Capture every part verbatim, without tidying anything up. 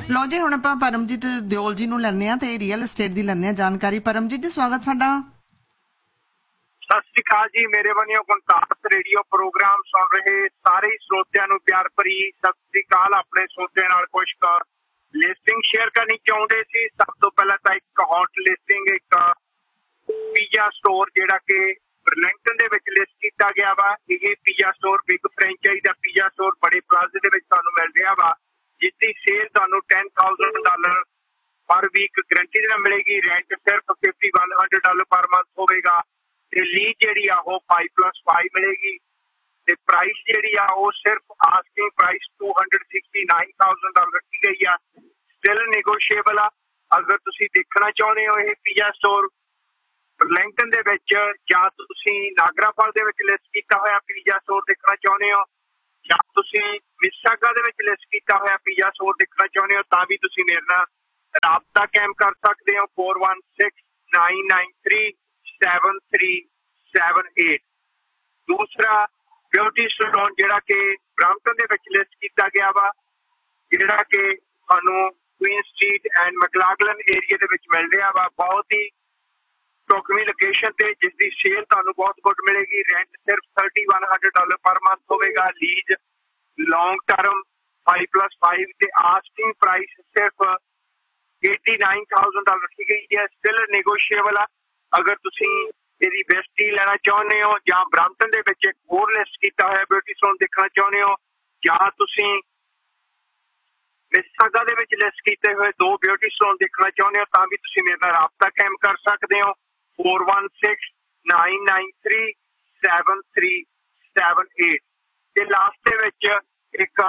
ਲਓ ਜੀ ਹੁਣ ਆਪਾਂ ਪਰਮਜੀਤ ਦਿਓਲ ਜੀ ਨੂੰ ਲੈਂਦੇ ਹਾਂ ਤੇ ਰੀਅਲ estate ਦੀ ਲੈਂਦੇ ਹਾਂ ਜਾਣਕਾਰੀ। ਪਰਮਜੀਤ ਜੀ ਸਵਾਗਤ ਤੁਹਾਡਾ। ਸਤਿ ਸ਼੍ਰੀ ਅਕਾਲ ਜੀ। ਮੇਰੇ ਵੱਲੋਂ ਗੁਣਤਾਸ ਰੇਡੀਓ ਪ੍ਰੋਗਰਾਮ ਸੁਣ ਰਹੇ ਸਾਰੇ ਸਰੋਤਿਆਂ ਨੂੰ ਪਿਆਰ ਭਰੀ ਸਤਿ ਸ਼੍ਰੀ ਅਕਾਲ। ਆਪਣੇ ਸਰੋਤਿਆਂ ਨਾਲ ਕੁਝ ਲਿਸਟਿੰਗ ਸ਼ੇਅਰ ਕਰਨੀ ਚਾਹੁੰਦੇ ਸੀ। ਸਭ ਤੋਂ ਪਹਿਲਾਂ ਤਾਂ ਇੱਕ ਹੌਟ ਲਿਸਟਿੰਗ, ਇੱਕ ਪੀਜ਼ਾ ਸਟੋਰ ਜਿਹੜਾ ਕਿ ਬਰਲਿੰਗਟਨ ਦੇ ਵਿੱਚ ਲਿਸਟ ਕੀਤਾ ਗਿਆ ਵਾ। ਇਹ ਪੀਜ਼ਾ ਸਟੋਰ ਬਿਗ ਫਰੈਂਚਾਈਜ਼ ਦਾ ਪੀਜ਼ਾ ਸਟੋਰ ਬੜੇ ਪਲਾਜ਼ੇ ਦੇ ਵਿੱਚ ਤੁਹਾਨੂੰ ਮਿਲ ਰਿਹਾ ਵਾ, ਜਿਸ ਦੀ ਸੇਲ ਤੁਹਾਨੂੰ ਟੈਨ ਥਾਊਜ਼ੈਂਡ ਡਾਲਰ ਪਰ ਵੀਕ ਗਰੰਟੀ ਦੇ ਨਾਲ ਮਿਲੇਗੀ। ਰੈਂਟ ਸਿਰਫ fifty one hundred dollar per month ਹੋਵੇਗਾ ਤੇ ਲੀਜ਼ ਜਿਹੜੀ ਆ ਉਹ ਫਾਈਵ ਪਲੱਸ ਫਾਈਵ ਮਿਲੇਗੀ ਤੇ ਪ੍ਰਾਈਸ ਜਿਹੜੀ ਆ ਉਹ ਸਿਰਫ asking price two hundred sixty nine thousand dollar ਰੱਖੀ ਗਈ ਆ। ਸਟਿਲ ਨੈਗੋਸ਼ੀਏਬਲ ਆ। ਅਗਰ ਤੁਸੀਂ ਦੇਖਣਾ ਚਾਹੁੰਦੇ ਹੋ ਇਹ ਪੀਜ਼ਾ ਸਟੋਰ ਬਰਲਿੰਗਟਨ ਦੇ ਵਿੱਚ, ਜਾਂ ਤੁਸੀਂ ਨਾਗਰਾ ਫਾਲ ਦੇ ਵਿੱਚ ਲਿਸਟ ਕੀਤਾ ਹੋਇਆ ਪੀਜ਼ਾ ਸਟੋਰ ਦੇਖਣਾ ਚਾਹੁੰਦੇ ਹੋ, ਜਾਂ ਤੁਸੀਂ ਮਿਸਿਸਾਗਾ ਦੇ ਵਿੱਚ ਲਿਸਟ ਕੀਤਾ ਹੋਇਆ ਪੀਜ਼ਾ ਸਟੋਰ ਦੇਖਣਾ ਚਾਹੁੰਦੇ ਹੋ, ਤਾਂ ਵੀ ਤੁਸੀਂ ਮੇਰੇ ਨਾਲ ਰਾਬਤਾ ਕਾਇਮ ਕਰ ਸਕਦੇ ਹੋ four one six nine nine three seven three seven eight. ਦੂਸਰਾ ਬਿਊਟੀ ਸਲੂਨ ਜਿਹੜਾ ਕਿ ਬਰੈਂਪਟਨ ਦੇ ਵਿੱਚ ਲਿਸਟ ਕੀਤਾ ਗਿਆ ਵਾ, ਜਿਹੜਾ ਕਿ ਤੁਹਾਨੂੰ ਕੁਈਨ ਸਟਰੀਟ ਐਂਡ ਮੈਕਲਾਗਲਨ ਏਰੀਆ ਦੇ ਵਿੱਚ ਮਿਲ ਰਿਹਾ ਵਾ। ਬਹੁਤ ਹੀ ਢੁਕਵੀਂ ਲੋਕੇਸ਼ਨ ਤੇ, ਜਿਸ ਦੀ ਸੇਲ ਤੁਹਾਨੂੰ ਬਹੁਤ ਗੁੱਡ ਮਿਲੇਗੀ। ਰੈਂਟ ਸਿਰਫ thirty one hundred dollar per month ਹੋਵੇਗਾ। Lease long term five plus five ਤੇ ਆਸਕਿੰਗ ਪ੍ਰਾਈਸ ਸਿਰਫ ਏਟੀ ਨਾਈਨ ਥਾਊਜ਼ੈਂਡ ਡਾਲਰ ਰੱਖੀ ਗਈ ਹੈ। ਸਟਿਲ ਨੈਗੋਸ਼ੀਏਬਲ ਆ। ਅਗਰ ਤੁਸੀਂ ਇਹਦੀ ਬੈਸਟ ਡੀਲ ਲੈਣਾ ਚਾਹੁੰਦੇ ਹੋ, ਜਾਂ ਬਰੈਂਪਟਨ ਦੇ ਵਿੱਚ ਇੱਕ ਹੋਰ ਲਿਸਟ ਕੀਤਾ ਹੋਇਆ ਬਿਊਟੀ ਸਲੂਨ ਦੇਖਣਾ ਚਾਹੁੰਦੇ ਹੋ, ਜਾਂ ਤੁਸੀਂ ਮਿਸਿਸਾਗਾ ਦੇ ਵਿੱਚ ਲਿਸਟ ਕੀਤੇ ਹੋਏ ਦੋ ਬਿਊਟੀ ਸਲੂਨ ਦੇਖਣਾ ਚਾਹੁੰਦੇ ਹੋ, ਤਾਂ ਵੀ ਤੁਸੀਂ ਮੇਰੇ ਨਾਲ ਰਾਬਤਾ ਕਾਇਮ ਕਰ ਸਕਦੇ ਹੋ four one six nine nine three seven three seven eight. ਤੇ ਲਾਸਟ ਦੇ ਵਿੱਚ ਇੱਕ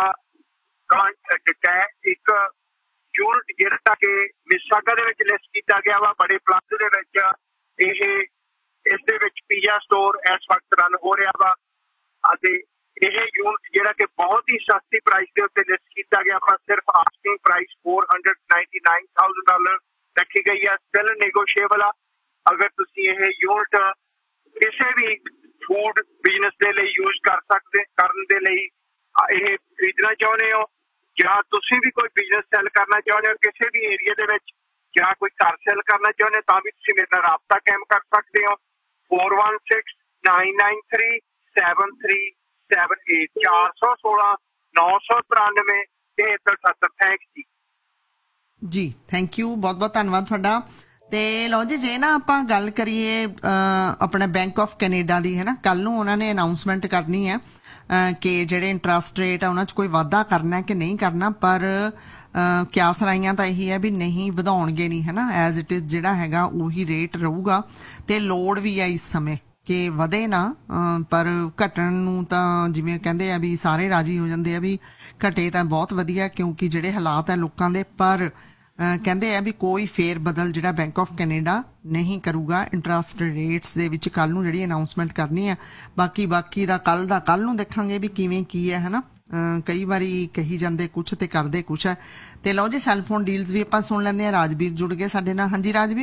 ਇੱਕ ਯੂਨਿਟ ਜਿਹੜਾ ਕਿ ਮਿਸਿਸਾਗਾ ਦੇ ਵਿੱਚ ਲਿਸਟ ਕੀਤਾ ਗਿਆ ਵਾ ਬੜੇ ਪਲਾਜ਼ੇ ਦੇ ਵਿੱਚ। ਇਹ ਇਸ ਦੇ ਵਿੱਚ ਪੀਜ਼ਾ ਸਟੋਰ ਇਸ ਵਕਤ ਰਨ ਹੋ ਰਿਹਾ ਵਾ ਅਤੇ ਇਹ ਯੂਨਿਟ ਜਿਹੜਾ ਕਿ ਬਹੁਤ ਹੀ ਸਸਤੀ ਪ੍ਰਾਈਸ ਦੇ ਉੱਤੇ ਲਿਸਟ ਕੀਤਾ ਗਿਆ ਵਾ। ਸਿਰਫ asking price four hundred ninety nine thousand dollar ਰੱਖੀ ਗਈ ਆ। ਸਟਿਲ ਨੈਗੋਸ਼ੀਏਬਲ ਆ। ਅਗਰ ਤੁਸੀਂ ਇਹ ਯੂਨਿਟ ਕਿਸੇ ਵੀ ਫੂਡ ਬਿਜ਼ਨਸ ਦੇ ਲਈ ਯੂਜ਼ ਕਰ ਸਕਦੇ ਕਰਨ ਦੇ ਲਈ ਇਹ ਖਰੀਦਣਾ ਚਾਹੁੰਦੇ ਹੋ, ਜਾਂ ਤੁਸੀਂ ਵੀ ਕੋਈ ਬਿਜ਼ਨਸ ਸੈਲ ਕਰਨਾ ਚਾਹੁੰਦੇ ਹੋ ਕਿਸੇ ਵੀ ਏਰੀਆ ਦੇ ਵਿੱਚ, ਜਾਂ ਕੋਈ ਘਰ ਸੈਲ ਕਰਨਾ ਚਾਹੁੰਦੇ ਹੋ, ਤਾਂ ਵੀ ਤੁਸੀਂ ਮੇਰੇ ਨਾਲ ਰਾਬਤਾ ਕਾਇਮ ਕਰ ਸਕਦੇ ਹੋ four one six nine nine three seven three seven eight. ਚਾਰ ਸੌ ਸੋਲਾਂ ਨੌ ਸੌ ਤਰਾਨਵੇਂ ਤਿਹੱਤਰ ਸੱਤਰ। ਥੈਂਕਸ ਜੀ। ਜੀ ਥੈਂਕ ਯੂ, ਬਹੁਤ ਬਹੁਤ ਧੰਨਵਾਦ ਤੁਹਾਡਾ। ਤੇ ਲਓ ਜੀ, ਜੇ ਨਾ ਆਪਾਂ ਗੱਲ ਕਰੀਏ ਆਪਣੇ ਬੈਂਕ ਆਫ ਕੈਨੇਡਾ ਦੀ, ਹੈ ਨਾ, ਕੱਲ ਨੂੰ ਉਹਨਾਂ ਨੇ ਅਨਾਊਂਸਮੈਂਟ ਕਰਨੀ ਹੈ ਕਿ ਜਿਹੜੇ ਇੰਟਰਸਟ ਰੇਟ ਆ ਉਹਨਾਂ 'ਚ ਕੋਈ ਵਾਧਾ ਕਰਨਾ ਕਿ ਨਹੀਂ ਕਰਨਾ, ਪਰ ਕਿਆਸ ਰਾਈਆਂ ਤਾਂ ਇਹੀ ਹੈ ਵੀ ਨਹੀਂ ਵਧਾਉਣਗੇ ਨਹੀਂ, ਹੈ ਨਾ, ਐਜ਼ ਇਟ ਇਜ਼ ਜਿਹੜਾ ਹੈਗਾ ਉਹੀ ਰੇਟ ਰਹੂਗਾ। ਤੇ ਲੋੜ ਵੀ ਆ ਇਸ ਸਮੇਂ ਕਿ ਵਧੇ ਨਾ, ਪਰ ਘਟਣ ਨੂੰ ਤਾਂ ਜਿਵੇਂ ਕਹਿੰਦੇ ਆ ਵੀ ਸਾਰੇ ਰਾਜੀ ਹੋ ਜਾਂਦੇ ਆ ਵੀ ਘਟੇ ਤਾਂ ਬਹੁਤ ਵਧੀਆ, ਕਿਉਂਕਿ ਜਿਹੜੇ ਹਾਲਾਤ ਆ ਲੋਕਾਂ ਦੇ। ਪਰ ਕਹਿੰਦੇ ਆ ਵੀ ਕੋਈ ਫੇਰ ਬਦਲ ਜਿਹੜਾ ਬੈਂਕ ਆਫ ਕੈਨੇਡਾ ਨਹੀਂ ਕਰੂਗਾ ਇੰਟਰਸਟ ਰੇਟਸ ਦੇ ਵਿੱਚ। ਕੱਲ ਨੂੰ ਜਿਹੜੀ ਅਨਾਊਂਸਮੈਂਟ ਕਰਨੀ ਹੈ, ਬਾਕੀ ਬਾਕੀ ਦਾ ਕੱਲ ਦਾ ਕੱਲ ਨੂੰ ਦੇਖਾਂਗੇ ਵੀ ਕਿਵੇਂ ਕੀ ਹੈ, ਹੈ ਨਾ। ਕਈ ਵਾਰੀ ਕਹੀ ਜਾਂਦੇ ਕੁਛ ਤੇ ਕਰਦੇ ਕੁਛ ਹੈ। ਤੇ ਲਓ ਜੀ, ਸੈਲਫੋਨ ਡੀਲਸ ਵੀ ਆਪਾਂ ਸੁਣ ਲੈਂਦੇ ਹਾਂ। ਰਾਜਵੀਰ ਜੁੜ ਗਏ ਸਾਡੇ ਨਾਲ। ਹਾਂਜੀ ਰਾਜਵੀਰ।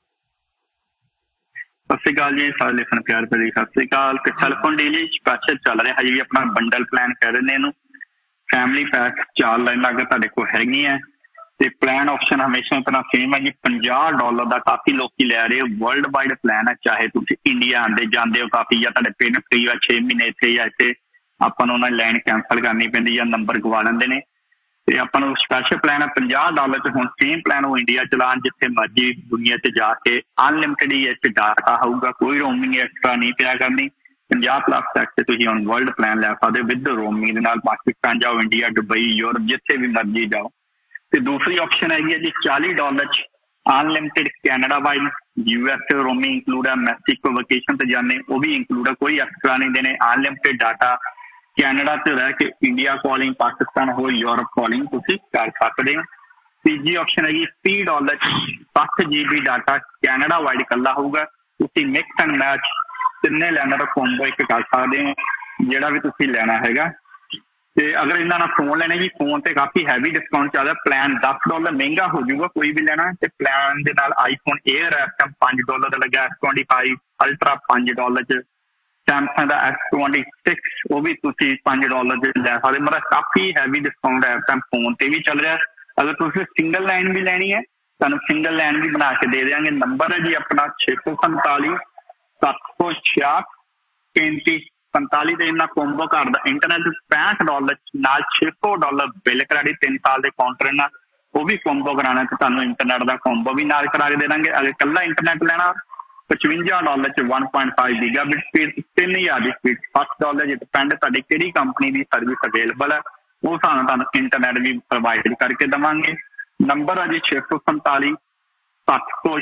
ਸਤਿ ਸ਼੍ਰੀ ਅਕਾਲ ਜੀ। ਸਾਰੇ ਲਿਖਣ ਪਿਆਰ ਭਰੀ ਸਤਿ ਸ਼੍ਰੀ ਅਕਾਲ। ਤੇ ਸੈਲਫੋਨ ਡੀਲ ਸਪੈਸ਼ਲ ਚੱਲ ਰਿਹਾ ਹਜੇ ਵੀ ਆਪਣਾ ਬੰਡਲ ਪਲਾਨ ਕਹਿ ਦਿੰਦੇ ਇਹਨੂੰ। ਫੈਮਿਲੀ ਪੈਕ ਚਾਰ ਲਾਈਨਾਂ ਅਗਰ ਤੁਹਾਡੇ ਕੋਲ ਹੈਗੀਆਂ ਤੇ ਪਲਾਨ ਆਪਸ਼ਨ ਹਮੇਸ਼ਾ ਤਰ੍ਹਾਂ ਸੇਮ ਹੈ ਜੀ। ਪੰਜਾਹ ਡਾਲਰ ਦਾ ਕਾਫੀ ਲੋਕੀ ਲੈ ਰਹੇ। ਵਰਲਡ ਵਾਈਡ ਪਲਾਨ ਹੈ। ਚਾਹੇ ਤੁਸੀਂ ਇੰਡੀਆ ਆਉਂਦੇ ਜਾਂਦੇ ਹੋ ਕਾਫੀ, ਜਾਂ ਤੁਹਾਡੇ ਪਿੰਡ ਫਰੀ ਆ ਛੇ ਮਹੀਨੇ ਇੱਥੇ, ਜਾਂ ਇੱਥੇ ਆਪਾਂ ਨੂੰ ਉਹਨਾਂ ਦੀ ਲਾਈਨ ਕੈਂਸਲ ਕਰਨੀ ਪੈਂਦੀ ਜਾਂ ਨੰਬਰ ਗਵਾ ਲੈਂਦੇ ਨੇ। ਤੇ ਆਪਾਂ ਨੂੰ ਸਪੈਸ਼ਲ ਪਲਾਨ ਹੈ ਪੰਜਾਹ ਡਾਲਰ 'ਚ। ਹੁਣ ਸੇਮ ਪਲਾਨ ਉਹ ਇੰਡੀਆ ਚਲਾਉਣ, ਜਿੱਥੇ ਮਰਜ਼ੀ ਦੁਨੀਆ 'ਚ ਜਾ ਕੇ ਅਨਲਿਮਟਿਡ ਹੀ ਇੱਥੇ ਡਾਟਾ ਹੋਊਗਾ, ਕੋਈ ਰੋਮਿੰਗ ਐਕਸਟਰਾ ਨਹੀਂ ਪਿਆ ਕਰਨੀ। ਪੰਜਾਹ ਪਲੱਸ ਤੱਕ ਤੇ ਤੁਸੀਂ ਹੁਣ ਵਰਲਡ ਪਲਾਨ ਲੈ ਸਕਦੇ ਵਿਦ ਰੋਮਿੰਗ ਦੇ ਨਾਲ। ਪਾਕਿਸਤਾਨ ਜਾਓ, ਇੰਡੀਆ, ਦੁਬਈ, ਯੂਰਪ, ਜਿੱਥੇ ਵੀ ਮਰਜ਼ੀ ਜਾਓ। ਤੇ ਦੂਸਰੀ ਆਪਸ਼ਨ ਹੈਗੀ ਹੈ ਜੀ ਚਾਲੀ ਡਾਲਰ 'ਚ unlimited Canada wide, U S A roaming include ਹੈ। ਮੈਕਸੀਕੋ ਵਕੇਸ਼ਨ ਤੇ ਜਾਂਦੇ ਉਹ ਵੀ ਇੰਕਲੂਡ ਹੈ, ਕੋਈ ਐਕਸਟਰਾ ਨਹੀਂ ਦੇਣੇ। ਅਨਲਿਮਟਿਡ ਡਾਟਾ ਕੈਨੇਡਾ 'ਚ ਰਹਿ ਕੇ ਇੰਡੀਆ ਕਾਲਿੰਗ, ਪਾਕਿਸਤਾਨ ਹੋ, ਯੂਰਪ ਕਾਲਿੰਗ ਤੁਸੀਂ ਕਰ ਸਕਦੇ ਹੋ। ਤੀਜੀ ਆਪਸ਼ਨ ਹੈਗੀ ਤੀਹ ਡਾਲਰ 'ਚ ਸੱਠ ਜੀ ਬੀ ਡਾਟਾ ਕੈਨੇਡਾ ਵਾਈਡ ਇਕੱਲਾ ਹੋਊਗਾ। ਤੁਸੀਂ ਮਿਕਸ ਐਂਡ ਮੈਚ ਤਿੰਨੇ ਲੈਣਾ ਦਾ ਕੋਂਬੋ ਇੱਕ ਕਰ ਸਕਦੇ ਹੋ, ਜਿਹੜਾ ਵੀ ਤੁਸੀਂ ਲੈਣਾ ਹੈਗਾ। ਤੇ ਅਗਰ ਇਹਨਾਂ ਨਾਲ ਫੋਨ ਲੈਣੇ ਜੀ, ਫੋਨ ਤੇ ਕਾਫੀ ਹੈਵੀ ਡਿਸਕਾਊਂਟ ਚੱਲਦਾ। ਪਲਾਨ ਦਸ ਡਾਲਰ ਮਹਿੰਗਾ ਹੋ ਜਾਊਗਾ ਕੋਈ ਵੀ ਲੈਣਾ। ਤੇ ਪਲਾਨ ਦੇ ਨਾਲ ਆਈਫੋਨ ਏਅਰ ਇਸ ਟਾਈਮ ਪੰਜ ਡਾਲਰ ਦਾ ਲੱਗਾ, ਐਸ ਟਵੈਂਟੀ ਫਾਈਵ ਅਲਟਰਾ ਪੰਜ ਡਾਲਰ 'ਚ, ਸੈਮਸੰਗ ਦਾ ਐਸ ਟਵੈਂਟੀ ਸਿਕਸ ਉਹ ਵੀ ਤੁਸੀਂ ਪੰਜ ਡਾਲਰ 'ਚ ਲੈ ਸਕਦੇ। ਮਤਲਬ ਕਾਫੀ ਹੈਵੀ ਡਿਸਕਾਊਂਟ ਇਸ ਟਾਈਮ ਫੋਨ ਤੇ ਵੀ ਚੱਲ ਰਿਹਾ अगर तुसीं सिंगल लाइन भी लैनी है तुहानूं सिंगल लाइन भी बना के दे देंगे। नंबर है जी अपना छे सौ संताली सत्त सौ छियाठ पैंती पंताली ਤੇ ਇਹਨਾਂ ਕੋਂਬੋ ਕਾਰਡ ਦਾ ਇੰਟਰਨੈਟ पैंसठ ਡਾਲਰ ਨਾਲ छे सौ ਡਾਲਰ ਬਿੱਲ ਕ੍ਰੈਡਿਟ ਤਿੰਨ ਸਾਲ ਦੇ ਕਾਉਂਟਰ ਨਾਲ ਉਹ ਵੀ ਕੋਂਬੋ ਕਰਾਉਣਾ ਤੇ ਤੁਹਾਨੂੰ ਇੰਟਰਨੈਟ ਦਾ ਕੋਂਬੋ ਵੀ ਨਾਲ ਕਰਾ ਕੇ ਦੇ ਦਾਂਗੇ। ਅਗਰ ਇਕੱਲਾ ਇੰਟਰਨੈਟ ਲੈਣਾ पचवंजा डॉलर च one point five gigabit speed तीन हज़ार की स्पीड सत्त डॉलर जो डिपेंड तुहाडी किहड़ी कंपनी की सर्विस अवेलेबल है उस हिसाब नाल तुहानूं इंटरनैट भी प्रोवाइड करके देवांगे। नंबर है जी छे सौ संताली सत्त सौ